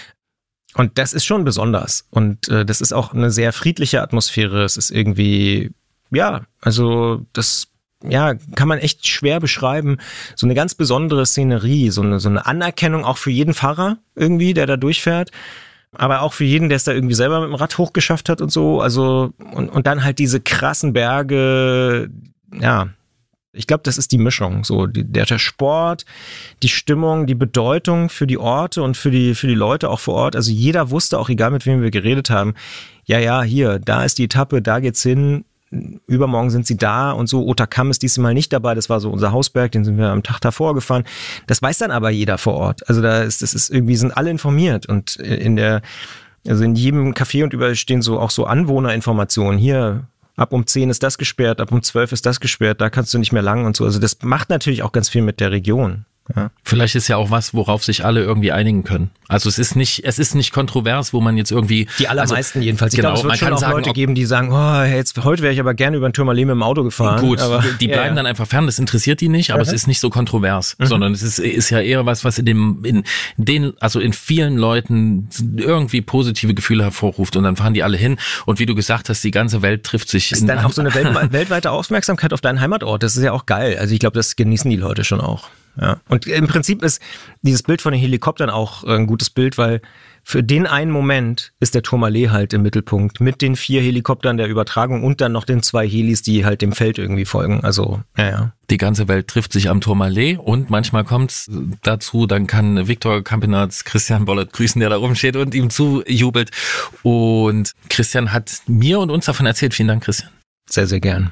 Und das ist schon besonders. Und äh, das ist auch eine sehr friedliche Atmosphäre. Es ist irgendwie, ja, also das ja, kann man echt schwer beschreiben. So eine ganz besondere Szenerie, so eine, so eine Anerkennung auch für jeden Fahrer irgendwie, der da durchfährt. Aber auch für jeden, der es da irgendwie selber mit dem Rad hochgeschafft hat und so. Also, und, und dann halt diese krassen Berge, ja. Ich glaube, das ist die Mischung. So, die, der, der Sport, die Stimmung, die Bedeutung für die Orte und für die, für die Leute auch vor Ort. Also jeder wusste auch, egal mit wem wir geredet haben, ja, ja, hier, da ist die Etappe, da geht's hin. Übermorgen sind sie da und so. Otakam ist diesmal nicht dabei. Das war so unser Hausberg, den sind wir am Tag davor gefahren. Das weiß dann aber jeder vor Ort. Also da ist, das ist irgendwie, sind alle informiert und in der, also in jedem Café und überall stehen so auch so Anwohnerinformationen. Hier, ab um zehn ist das gesperrt, ab um zwölf ist das gesperrt, da kannst du nicht mehr lang und so. Also das macht natürlich auch ganz viel mit der Region. Ja. Vielleicht ist ja auch was, worauf sich alle irgendwie einigen können. Also es ist nicht, es ist nicht kontrovers, wo man jetzt irgendwie... Die allermeisten also, jedenfalls. Ich genau, glaube, es wird man schon kann auch sagen, Leute geben, die sagen, oh, jetzt, heute wäre ich aber gerne über den Tourmalet mit dem Auto gefahren. Gut, aber, die bleiben ja, ja. dann einfach fern, das interessiert die nicht, aber mhm. es ist nicht so kontrovers, mhm. sondern es ist, ist ja eher was, was in dem, in den, also in vielen Leuten irgendwie positive Gefühle hervorruft und dann fahren die alle hin und wie du gesagt hast, die ganze Welt trifft sich. Das ist dann auch so eine Welt, weltweite Aufmerksamkeit auf deinen Heimatort, das ist ja auch geil. Also ich glaube, das genießen die Leute schon auch. Ja. Und im Prinzip ist dieses Bild von den Helikoptern auch ein gutes Bild, weil für den einen Moment ist der Tourmalet halt im Mittelpunkt mit den vier Helikoptern der Übertragung und dann noch den zwei Helis, die halt dem Feld irgendwie folgen. Also, ja, ja. Die ganze Welt trifft sich am Tourmalet und manchmal kommt's dazu, dann kann Viktor Campenaerts Christian Bollert grüßen, der da rumsteht und ihm zujubelt. Und Christian hat mir und uns davon erzählt. Vielen Dank, Christian. Sehr, sehr gern.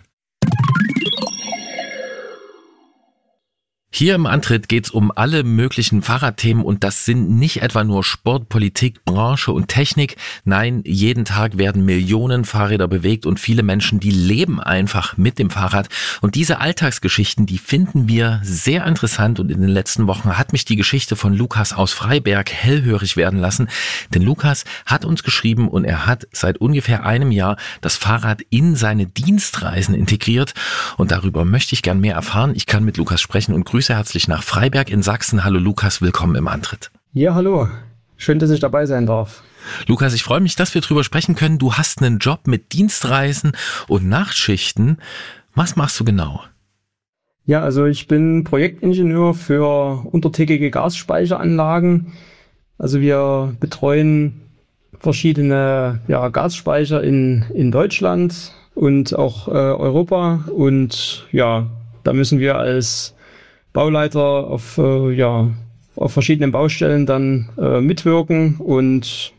Hier im Antritt geht's um alle möglichen Fahrradthemen und das sind nicht etwa nur Sport, Politik, Branche und Technik. Nein, jeden Tag werden Millionen Fahrräder bewegt und viele Menschen, die leben einfach mit dem Fahrrad. Und diese Alltagsgeschichten, die finden wir sehr interessant und in den letzten Wochen hat mich die Geschichte von Lukas aus Freiberg hellhörig werden lassen. Denn Lukas hat uns geschrieben und er hat seit ungefähr einem Jahr das Fahrrad in seine Dienstreisen integriert und darüber möchte ich gern mehr erfahren. Ich kann mit Lukas sprechen und grüße herzlich nach Freiberg in Sachsen. Hallo Lukas, willkommen im Antritt. Ja, hallo. Schön, dass ich dabei sein darf. Lukas, ich freue mich, dass wir drüber sprechen können. Du hast einen Job mit Dienstreisen und Nachtschichten. Was machst du genau? Ja, also ich bin Projektingenieur für untertägige Gasspeicheranlagen. Also wir betreuen verschiedene ja, Gasspeicher in, in Deutschland und auch äh, Europa. Und ja, da müssen wir als Bauleiter auf, äh, ja, auf verschiedenen Baustellen dann äh, mitwirken und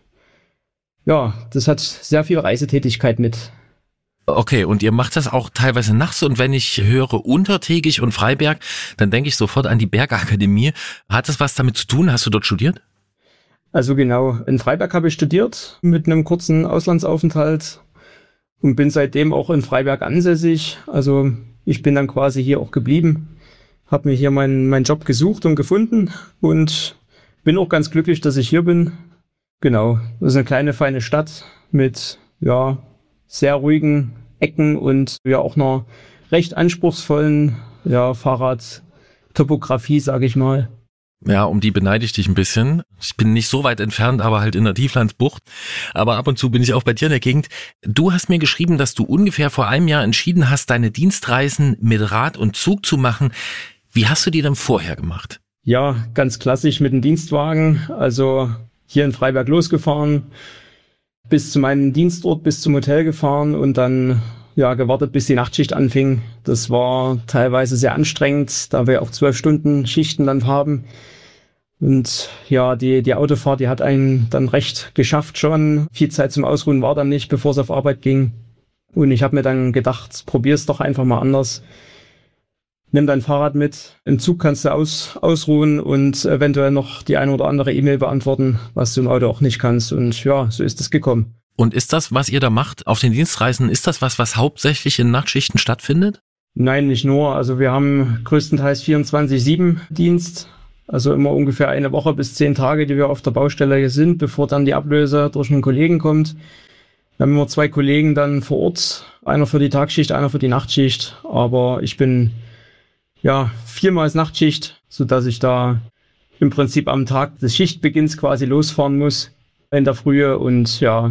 ja, das hat sehr viel Reisetätigkeit mit. Okay, und ihr macht das auch teilweise nachts und wenn ich höre untertägig und Freiberg, dann denke ich sofort an die Bergakademie. Hat das was damit zu tun? Hast du dort studiert? Also genau, in Freiberg habe ich studiert mit einem kurzen Auslandsaufenthalt und bin seitdem auch in Freiberg ansässig. Also ich bin dann quasi hier auch geblieben. Habe mir hier meinen meinen Job gesucht und gefunden und bin auch ganz glücklich, dass ich hier bin. Genau, das ist eine kleine, feine Stadt mit ja sehr ruhigen Ecken und ja auch einer recht anspruchsvollen ja, Fahrradtopografie, sage ich mal. Ja, um die beneide ich dich ein bisschen. Ich bin nicht so weit entfernt, aber halt in der Tieflandsbucht. Aber ab und zu bin ich auch bei dir in der Gegend. Du hast mir geschrieben, dass du ungefähr vor einem Jahr entschieden hast, deine Dienstreisen mit Rad und Zug zu machen. Wie hast du die denn vorher gemacht? Ja, ganz klassisch mit dem Dienstwagen. Also hier in Freiberg losgefahren, bis zu meinem Dienstort, bis zum Hotel gefahren und dann ja gewartet, bis die Nachtschicht anfing. Das war teilweise sehr anstrengend, da wir auch zwölf Stunden Schichten dann haben. Und ja, die die Autofahrt, die hat einen dann recht geschafft schon. Viel Zeit zum Ausruhen war dann nicht, bevor es auf Arbeit ging. Und ich habe mir dann gedacht, probier's doch einfach mal anders. Nimm dein Fahrrad mit. Im Zug kannst du aus, ausruhen und eventuell noch die eine oder andere E-Mail beantworten, was du im Auto auch nicht kannst. Und ja, so ist es gekommen. Und ist das, was ihr da macht auf den Dienstreisen, ist das was, was hauptsächlich in Nachtschichten stattfindet? Nein, nicht nur. Also wir haben größtenteils vierundzwanzig sieben Dienst. Also immer ungefähr eine Woche bis zehn Tage, die wir auf der Baustelle sind, bevor dann die Ablöse durch einen Kollegen kommt. Wir haben immer zwei Kollegen dann vor Ort, einer für die Tagschicht, einer für die Nachtschicht, aber ich bin ja viermal Nachtschicht, sodass ich da im Prinzip am Tag des Schichtbeginns quasi losfahren muss in der Frühe und ja,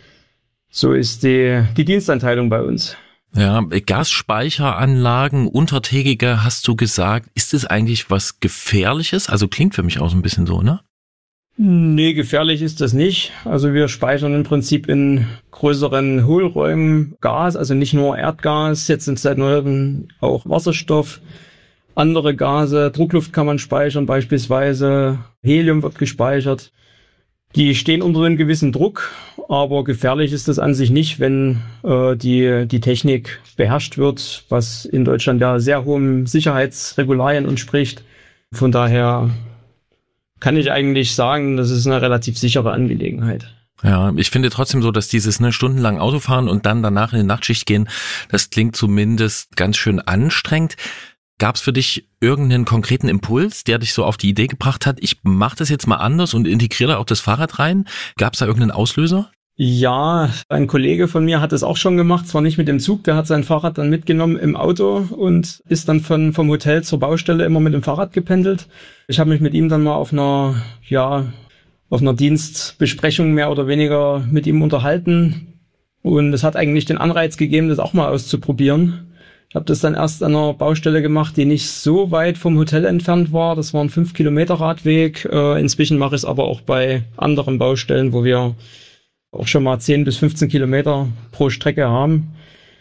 so ist die, die Dienstanteilung bei uns. Ja, Gasspeicheranlagen, untertägige, hast du gesagt. Ist das eigentlich was Gefährliches? Also klingt für mich auch so ein bisschen so, ne? Nee, gefährlich ist das nicht. Also wir speichern im Prinzip in größeren Hohlräumen Gas, also nicht nur Erdgas, jetzt sind seit neuem auch Wasserstoff, andere Gase, Druckluft kann man speichern beispielsweise, Helium wird gespeichert. Die stehen unter einem gewissen Druck, aber gefährlich ist das an sich nicht, wenn äh, die die Technik beherrscht wird, was in Deutschland ja sehr hohen Sicherheitsregularien entspricht. Von daher kann ich eigentlich sagen, das ist eine relativ sichere Angelegenheit. Ja, ich finde trotzdem so, dass dieses ne, stundenlang Autofahren und dann danach in die Nachtschicht gehen, das klingt zumindest ganz schön anstrengend. Gab es für dich irgendeinen konkreten Impuls, der dich so auf die Idee gebracht hat, ich mache das jetzt mal anders und integriere da auch das Fahrrad rein? Gab es da irgendeinen Auslöser? Ja, ein Kollege von mir hat es auch schon gemacht, zwar nicht mit dem Zug, der hat sein Fahrrad dann mitgenommen im Auto und ist dann von vom Hotel zur Baustelle immer mit dem Fahrrad gependelt. Ich habe mich mit ihm dann mal auf einer, ja, auf einer Dienstbesprechung mehr oder weniger mit ihm unterhalten und es hat eigentlich den Anreiz gegeben, das auch mal auszuprobieren. Ich habe das dann erst an einer Baustelle gemacht, die nicht so weit vom Hotel entfernt war. Das war ein fünf Kilometer Radweg. Äh, inzwischen mache ich es aber auch bei anderen Baustellen, wo wir auch schon mal zehn bis fünfzehn Kilometer pro Strecke haben.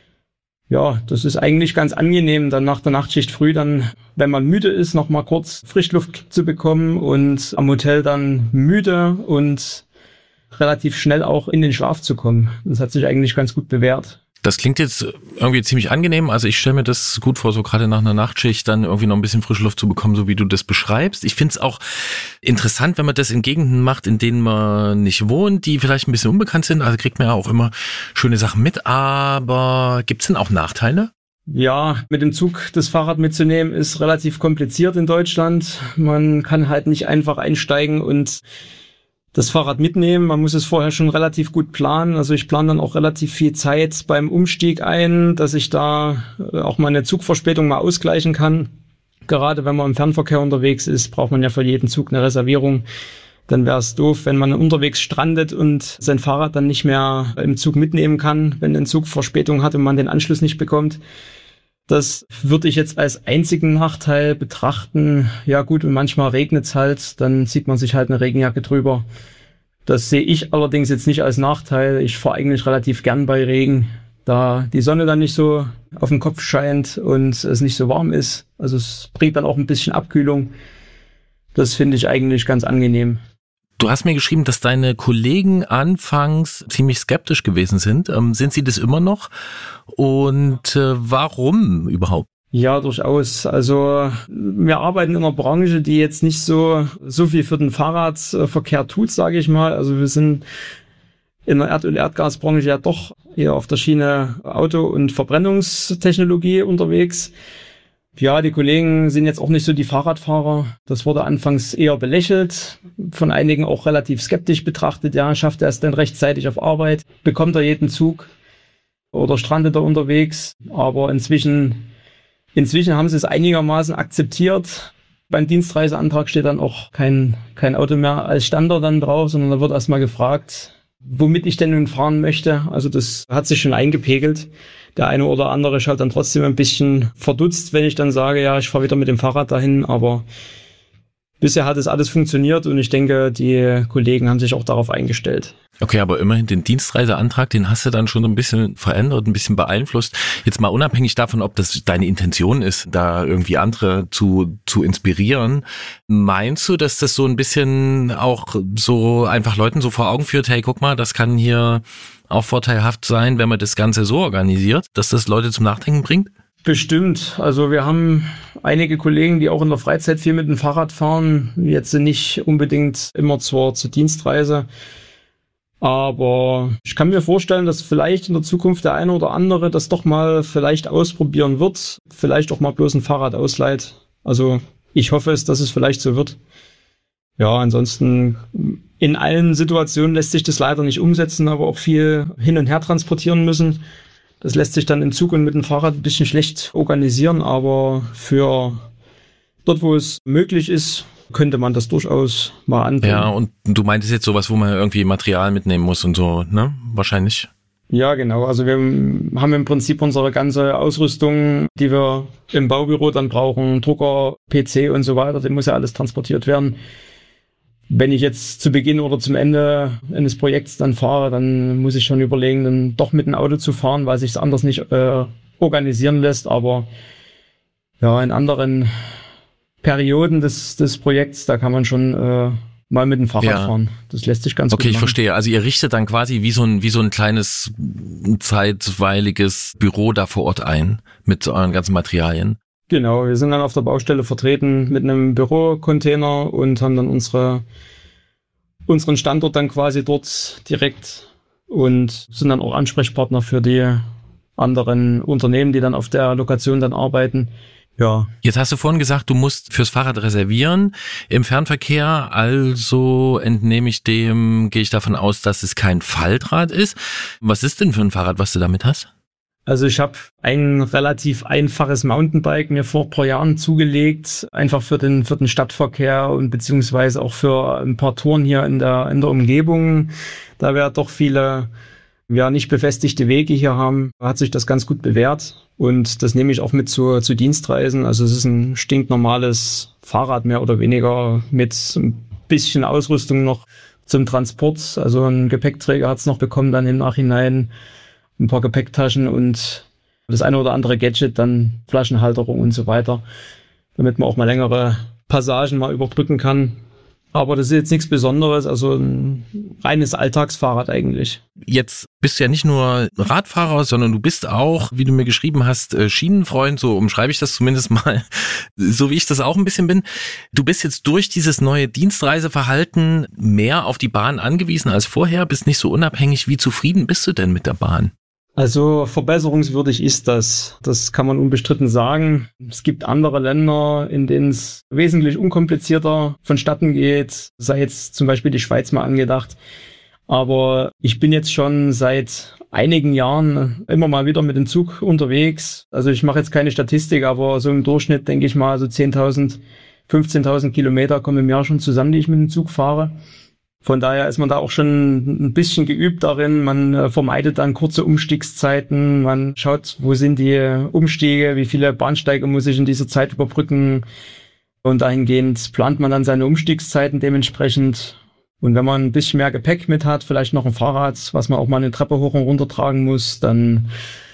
Ja, das ist eigentlich ganz angenehm, dann nach der Nachtschicht früh dann, wenn man müde ist, noch mal kurz Frischluft zu bekommen und am Hotel dann müde und relativ schnell auch in den Schlaf zu kommen. Das hat sich eigentlich ganz gut bewährt. Das klingt jetzt irgendwie ziemlich angenehm. Also ich stelle mir das gut vor, so gerade nach einer Nachtschicht dann irgendwie noch ein bisschen frische Luft zu bekommen, so wie du das beschreibst. Ich finde es auch interessant, wenn man das in Gegenden macht, in denen man nicht wohnt, die vielleicht ein bisschen unbekannt sind. Also kriegt man ja auch immer schöne Sachen mit. Aber gibt es denn auch Nachteile? Ja, mit dem Zug das Fahrrad mitzunehmen ist relativ kompliziert in Deutschland. Man kann halt nicht einfach einsteigen und das Fahrrad mitnehmen. Man muss es vorher schon relativ gut planen. Also ich plane dann auch relativ viel Zeit beim Umstieg ein, dass ich da auch mal eine Zugverspätung mal ausgleichen kann. Gerade wenn man im Fernverkehr unterwegs ist, braucht man ja für jeden Zug eine Reservierung. Dann wäre es doof, wenn man unterwegs strandet und sein Fahrrad dann nicht mehr im Zug mitnehmen kann, wenn ein Zug Verspätung hat und man den Anschluss nicht bekommt. Das würde ich jetzt als einzigen Nachteil betrachten. Ja gut, und manchmal regnet es halt, dann zieht man sich halt eine Regenjacke drüber. Das sehe ich allerdings jetzt nicht als Nachteil. Ich fahre eigentlich relativ gern bei Regen, da die Sonne dann nicht so auf den Kopf scheint und es nicht so warm ist. Also es bringt dann auch ein bisschen Abkühlung. Das finde ich eigentlich ganz angenehm. Du hast mir geschrieben, dass deine Kollegen anfangs ziemlich skeptisch gewesen sind. Ähm, sind sie das immer noch? Und äh, warum überhaupt? Ja, durchaus. Also wir arbeiten in einer Branche, die jetzt nicht so so viel für den Fahrradverkehr tut, sage ich mal. Also wir sind in der Erd- und Erdgasbranche ja doch eher auf der Schiene Auto- und Verbrennungstechnologie unterwegs. Ja, die Kollegen sind jetzt auch nicht so die Fahrradfahrer. Das wurde anfangs eher belächelt, von einigen auch relativ skeptisch betrachtet. Ja, schafft er es denn rechtzeitig auf Arbeit? Bekommt er jeden Zug? Oder strandet er unterwegs? Aber inzwischen, inzwischen haben sie es einigermaßen akzeptiert. Beim Dienstreiseantrag steht dann auch kein, kein Auto mehr als Standard dann drauf, sondern da wird erstmal gefragt, womit ich denn nun fahren möchte. Also das hat sich schon eingepegelt. Der eine oder andere schaut dann trotzdem ein bisschen verdutzt, wenn ich dann sage, ja, ich fahre wieder mit dem Fahrrad dahin. Aber bisher hat es alles funktioniert und ich denke, die Kollegen haben sich auch darauf eingestellt. Okay, aber immerhin den Dienstreiseantrag, den hast du dann schon so ein bisschen verändert, ein bisschen beeinflusst. Jetzt mal unabhängig davon, ob das deine Intention ist, da irgendwie andere zu zu inspirieren. Meinst du, dass das so ein bisschen auch so einfach Leuten so vor Augen führt, hey, guck mal, das kann hier auch vorteilhaft sein, wenn man das Ganze so organisiert, dass das Leute zum Nachdenken bringt? Bestimmt. Also wir haben einige Kollegen, die auch in der Freizeit viel mit dem Fahrrad fahren. Jetzt nicht unbedingt immer zur, zur Dienstreise. Aber ich kann mir vorstellen, dass vielleicht in der Zukunft der eine oder andere das doch mal vielleicht ausprobieren wird. Vielleicht auch mal bloß ein Fahrrad ausleiht. Also ich hoffe es, dass es vielleicht so wird. Ja, ansonsten In allen Situationen lässt sich das leider nicht umsetzen, aber auch viel hin und her transportieren müssen. Das lässt sich dann im Zug und mit dem Fahrrad ein bisschen schlecht organisieren, aber für dort, wo es möglich ist, könnte man das durchaus mal anbringen. Ja, und du meintest jetzt sowas, wo man irgendwie Material mitnehmen muss und so, ne? Wahrscheinlich. Ja, genau. Also wir haben im Prinzip unsere ganze Ausrüstung, die wir im Baubüro dann brauchen, Drucker, P C und so weiter, das muss ja alles transportiert werden. Wenn ich jetzt zu Beginn oder zum Ende eines Projekts dann fahre, dann muss ich schon überlegen, dann doch mit dem Auto zu fahren, weil sich es anders nicht äh, organisieren lässt. Aber ja, in anderen Perioden des, des Projekts, da kann man schon äh, mal mit dem Fahrrad ja. fahren. Das lässt sich ganz okay, gut machen. Okay, ich verstehe. Also ihr richtet dann quasi wie so ein wie so ein kleines zeitweiliges Büro da vor Ort ein mit euren ganzen Materialien. Genau, wir sind dann auf der Baustelle vertreten mit einem Bürocontainer und haben dann unsere unseren Standort dann quasi dort direkt und sind dann auch Ansprechpartner für die anderen Unternehmen, die dann auf der Lokation dann arbeiten. Ja. Jetzt hast du vorhin gesagt, du musst fürs Fahrrad reservieren im Fernverkehr, also entnehme ich dem, gehe ich davon aus, dass es kein Faltrad ist. Was ist denn für ein Fahrrad, was du damit hast? Also ich habe ein relativ einfaches Mountainbike mir vor ein paar Jahren zugelegt, einfach für den für den Stadtverkehr und beziehungsweise auch für ein paar Touren hier in der in der Umgebung. Da wir doch viele ja nicht befestigte Wege hier haben, hat sich das ganz gut bewährt und das nehme ich auch mit zu zu Dienstreisen. Also es ist ein stinknormales Fahrrad mehr oder weniger mit ein bisschen Ausrüstung noch zum Transport. Also ein Gepäckträger hat es noch bekommen dann im Nachhinein. Ein paar Gepäcktaschen und das eine oder andere Gadget, dann Flaschenhalterung und so weiter, damit man auch mal längere Passagen mal überbrücken kann. Aber das ist jetzt nichts Besonderes, also ein reines Alltagsfahrrad eigentlich. Jetzt bist du ja nicht nur Radfahrer, sondern du bist auch, wie du mir geschrieben hast, Schienenfreund, so umschreibe ich das zumindest mal, so wie ich das auch ein bisschen bin. Du bist jetzt durch dieses neue Dienstreiseverhalten mehr auf die Bahn angewiesen als vorher, bist nicht so unabhängig. Wie zufrieden bist du denn mit der Bahn? Also verbesserungswürdig ist das. Das kann man unbestritten sagen. Es gibt andere Länder, in denen es wesentlich unkomplizierter vonstatten geht. Sei jetzt zum Beispiel die Schweiz mal angedacht. Aber ich bin jetzt schon seit einigen Jahren immer mal wieder mit dem Zug unterwegs. Also ich mache jetzt keine Statistik, aber so im Durchschnitt denke ich mal so zehntausend, fünfzehntausend Kilometer kommen im Jahr schon zusammen, die ich mit dem Zug fahre. Von daher ist man da auch schon ein bisschen geübt darin. Man äh, vermeidet dann kurze Umstiegszeiten. Man schaut, wo sind die Umstiege, wie viele Bahnsteige muss ich in dieser Zeit überbrücken. Und dahingehend plant man dann seine Umstiegszeiten dementsprechend. Und wenn man ein bisschen mehr Gepäck mit hat, vielleicht noch ein Fahrrad, was man auch mal eine Treppe hoch und runter tragen muss, dann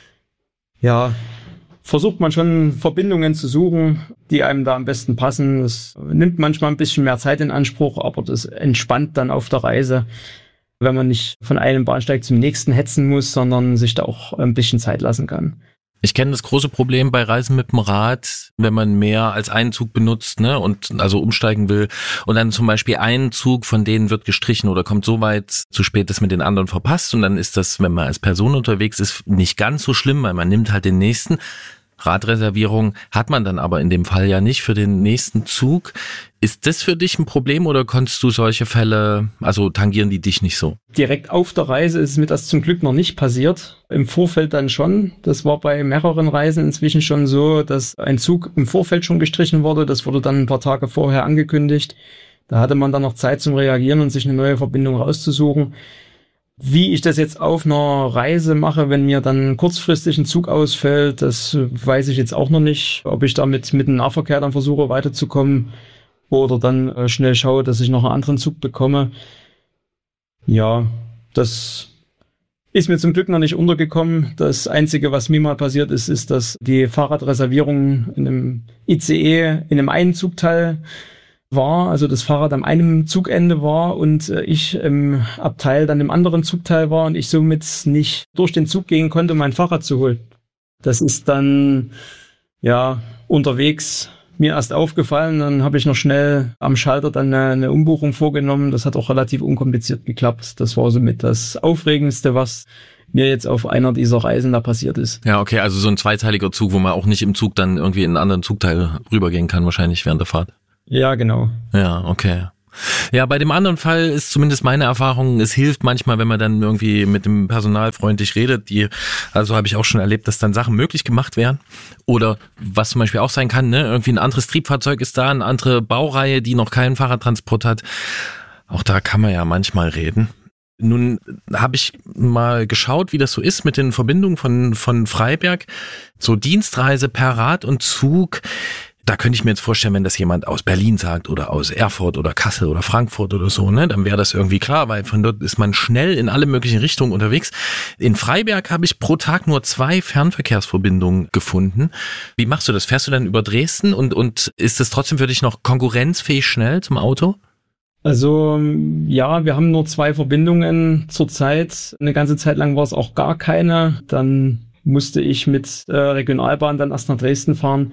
ja, versucht man schon Verbindungen zu suchen, die einem da am besten passen. Es nimmt manchmal ein bisschen mehr Zeit in Anspruch, aber das entspannt dann auf der Reise, wenn man nicht von einem Bahnsteig zum nächsten hetzen muss, sondern sich da auch ein bisschen Zeit lassen kann. Ich kenne das große Problem bei Reisen mit dem Rad, wenn man mehr als einen Zug benutzt, ne, und also umsteigen will und dann zum Beispiel ein Zug von denen wird gestrichen oder kommt so weit zu spät, dass man den anderen verpasst und dann ist das, wenn man als Person unterwegs ist, nicht ganz so schlimm, weil man nimmt halt den nächsten. Radreservierung hat man dann aber in dem Fall ja nicht für den nächsten Zug. Ist das für dich ein Problem oder konntest du solche Fälle, also tangieren die dich nicht so? Direkt auf der Reise ist mir das zum Glück noch nicht passiert. Im Vorfeld dann schon. Das war bei mehreren Reisen inzwischen schon so, dass ein Zug im Vorfeld schon gestrichen wurde. Das wurde dann ein paar Tage vorher angekündigt. Da hatte man dann noch Zeit zum Reagieren und sich eine neue Verbindung rauszusuchen. Wie ich das jetzt auf einer Reise mache, wenn mir dann kurzfristig ein Zug ausfällt, das weiß ich jetzt auch noch nicht. Ob ich damit mit dem Nahverkehr dann versuche weiterzukommen oder dann äh, schnell schaue, dass ich noch einen anderen Zug bekomme. Ja, das ist mir zum Glück noch nicht untergekommen. Das Einzige, was mir mal passiert ist, ist, dass die Fahrradreservierung in einem I C E in einem einen Zugteil war, also das Fahrrad am einem Zugende war und ich im Abteil dann im anderen Zugteil war und ich somit nicht durch den Zug gehen konnte, um mein Fahrrad zu holen. Das ist dann ja unterwegs mir erst aufgefallen, dann habe ich noch schnell am Schalter dann eine, eine Umbuchung vorgenommen. Das hat auch relativ unkompliziert geklappt. Das war somit das Aufregendste, was mir jetzt auf einer dieser Reisen da passiert ist. Ja, okay, also so ein zweiteiliger Zug, wo man auch nicht im Zug dann irgendwie in einen anderen Zugteil rübergehen kann, wahrscheinlich während der Fahrt. Ja, genau. Ja, okay. Ja, bei dem anderen Fall ist zumindest meine Erfahrung, es hilft manchmal, wenn man dann irgendwie mit dem Personal freundlich redet. Die, also habe ich auch schon erlebt, dass dann Sachen möglich gemacht werden. Oder was zum Beispiel auch sein kann, ne, irgendwie ein anderes Triebfahrzeug ist da, eine andere Baureihe, die noch keinen Fahrradtransport hat. Auch da kann man ja manchmal reden. Nun habe ich mal geschaut, wie das so ist mit den Verbindungen von, von Freiberg. So Dienstreise per Rad und Zug. Da könnte ich mir jetzt vorstellen, wenn das jemand aus Berlin sagt oder aus Erfurt oder Kassel oder Frankfurt oder so, ne, dann wäre das irgendwie klar, weil von dort ist man schnell in alle möglichen Richtungen unterwegs. In Freiberg habe ich pro Tag nur zwei Fernverkehrsverbindungen gefunden. Wie machst du das? Fährst du dann über Dresden und, und ist es trotzdem für dich noch konkurrenzfähig schnell zum Auto? Also ja, wir haben nur zwei Verbindungen zurzeit. Eine ganze Zeit lang war es auch gar keine. Dann musste ich mit äh, Regionalbahn dann erst nach Dresden fahren.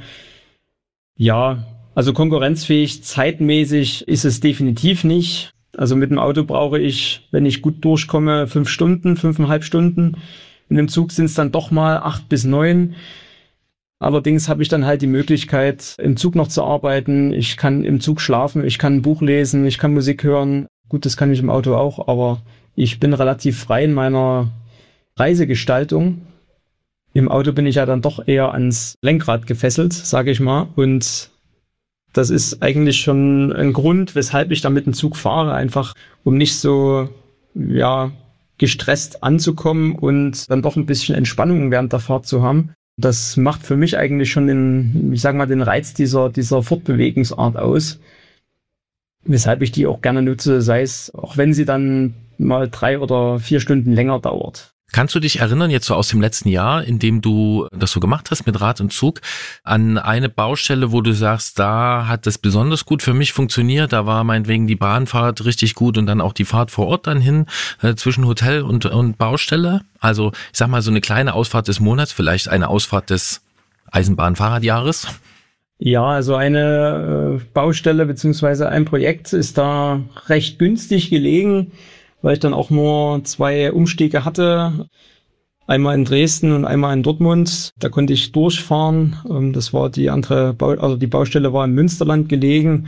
Ja, also konkurrenzfähig, zeitmäßig ist es definitiv nicht. Also mit dem Auto brauche ich, wenn ich gut durchkomme, fünf Stunden, fünfeinhalb Stunden. In dem Zug sind es dann doch mal acht bis neun. Allerdings habe ich dann halt die Möglichkeit, im Zug noch zu arbeiten. Ich kann im Zug schlafen, ich kann ein Buch lesen, ich kann Musik hören. Gut, das kann ich im Auto auch, aber ich bin relativ frei in meiner Reisegestaltung. Im Auto bin ich ja dann doch eher ans Lenkrad gefesselt, sage ich mal. Und das ist eigentlich schon ein Grund, weshalb ich da mit dem Zug fahre, einfach um nicht so ja gestresst anzukommen und dann doch ein bisschen Entspannung während der Fahrt zu haben. Das macht für mich eigentlich schon den, ich sag mal, den Reiz dieser, dieser Fortbewegungsart aus, weshalb ich die auch gerne nutze, sei es, auch wenn sie dann mal drei oder vier Stunden länger dauert. Kannst du dich erinnern, jetzt so aus dem letzten Jahr, in dem du das so gemacht hast mit Rad und Zug, an eine Baustelle, wo du sagst, da hat das besonders gut für mich funktioniert, da war meinetwegen die Bahnfahrt richtig gut und dann auch die Fahrt vor Ort dann hin, äh, zwischen Hotel und, und Baustelle? Also ich sag mal so eine kleine Ausfahrt des Monats, vielleicht eine Ausfahrt des Eisenbahnfahrradjahres? Ja, also eine äh, Baustelle beziehungsweise ein Projekt ist da recht günstig gelegen, weil ich dann auch nur zwei Umstiege hatte, einmal in Dresden und einmal in Dortmund. Da konnte ich durchfahren. Das war die andere, Bau- also die Baustelle war im Münsterland gelegen,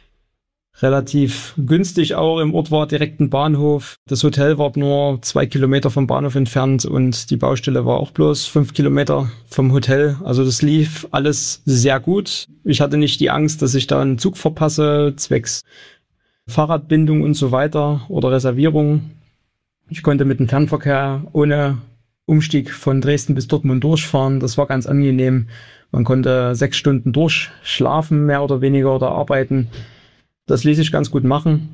relativ günstig auch. Im Ort war direkt ein Bahnhof. Das Hotel war nur zwei Kilometer vom Bahnhof entfernt und die Baustelle war auch bloß fünf Kilometer vom Hotel. Also das lief alles sehr gut. Ich hatte nicht die Angst, dass ich da einen Zug verpasse, zwecks Fahrradbindung und so weiter oder Reservierung. Ich konnte mit dem Fernverkehr ohne Umstieg von Dresden bis Dortmund durchfahren. Das war ganz angenehm. Man konnte sechs Stunden durchschlafen, mehr oder weniger, oder arbeiten. Das ließ sich ganz gut machen.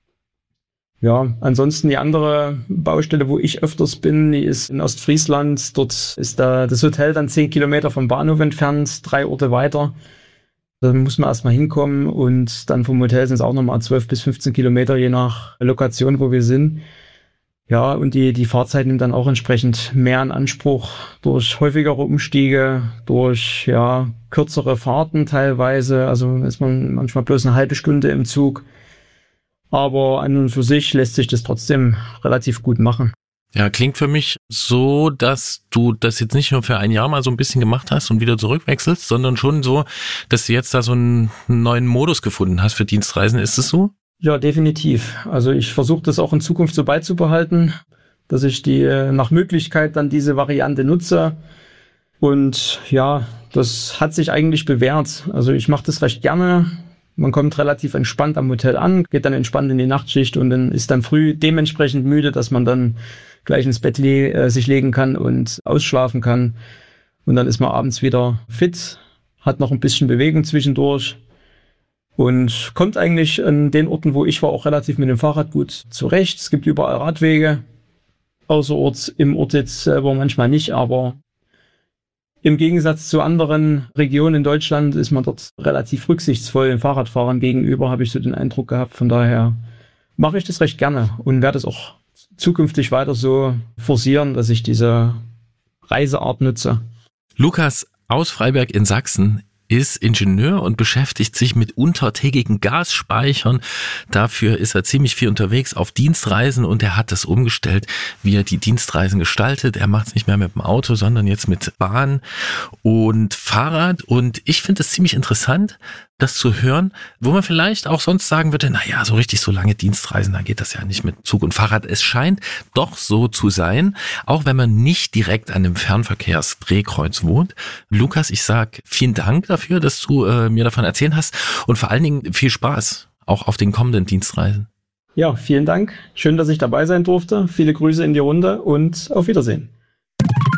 Ja, ansonsten die andere Baustelle, wo ich öfters bin, die ist in Ostfriesland. Dort ist da das Hotel dann zehn Kilometer vom Bahnhof entfernt, drei Orte weiter. Da muss man erstmal hinkommen und dann vom Hotel sind es auch nochmal zwölf bis fünfzehn Kilometer, je nach Lokation, wo wir sind. Ja, und die, die Fahrzeit nimmt dann auch entsprechend mehr in Anspruch durch häufigere Umstiege, durch, ja, kürzere Fahrten teilweise. Also ist man manchmal bloß eine halbe Stunde im Zug. Aber an und für sich lässt sich das trotzdem relativ gut machen. Ja, klingt für mich so, dass du das jetzt nicht nur für ein Jahr mal so ein bisschen gemacht hast und wieder zurückwechselst, sondern schon so, dass du jetzt da so einen neuen Modus gefunden hast für Dienstreisen. Ist es so? Ja, definitiv. Also ich versuche das auch in Zukunft so beizubehalten, dass ich die nach Möglichkeit dann diese Variante nutze. Und ja, das hat sich eigentlich bewährt. Also ich mache das recht gerne. Man kommt relativ entspannt am Hotel an, geht dann entspannt in die Nachtschicht und dann ist dann früh dementsprechend müde, dass man dann gleich ins Bett le- äh, sich legen kann und ausschlafen kann. Und dann ist man abends wieder fit, hat noch ein bisschen Bewegung zwischendurch und kommt eigentlich an den Orten, wo ich war, auch relativ mit dem Fahrrad gut zurecht. Es gibt überall Radwege, außerorts, im Ort jetzt selber manchmal nicht, aber im Gegensatz zu anderen Regionen in Deutschland ist man dort relativ rücksichtsvoll den Fahrradfahrern gegenüber, habe ich so den Eindruck gehabt. Von daher mache ich das recht gerne und werde es auch zukünftig weiter so forcieren, dass ich diese Reiseart nutze. Lukas aus Freiberg in Sachsen ist Ingenieur und beschäftigt sich mit untertägigen Gasspeichern. Dafür ist er ziemlich viel unterwegs auf Dienstreisen und er hat das umgestellt, wie er die Dienstreisen gestaltet. Er macht es nicht mehr mit dem Auto, sondern jetzt mit Bahn und Fahrrad. Und ich finde es ziemlich interessant, das zu hören, wo man vielleicht auch sonst sagen würde, naja, so richtig so lange Dienstreisen, da geht das ja nicht mit Zug und Fahrrad. Es scheint doch so zu sein, auch wenn man nicht direkt an dem Fernverkehrsdrehkreuz wohnt. Lukas, ich sag vielen Dank dafür, dass du äh, mir davon erzählt hast und vor allen Dingen viel Spaß, auch auf den kommenden Dienstreisen. Ja, vielen Dank. Schön, dass ich dabei sein durfte. Viele Grüße in die Runde und auf Wiedersehen.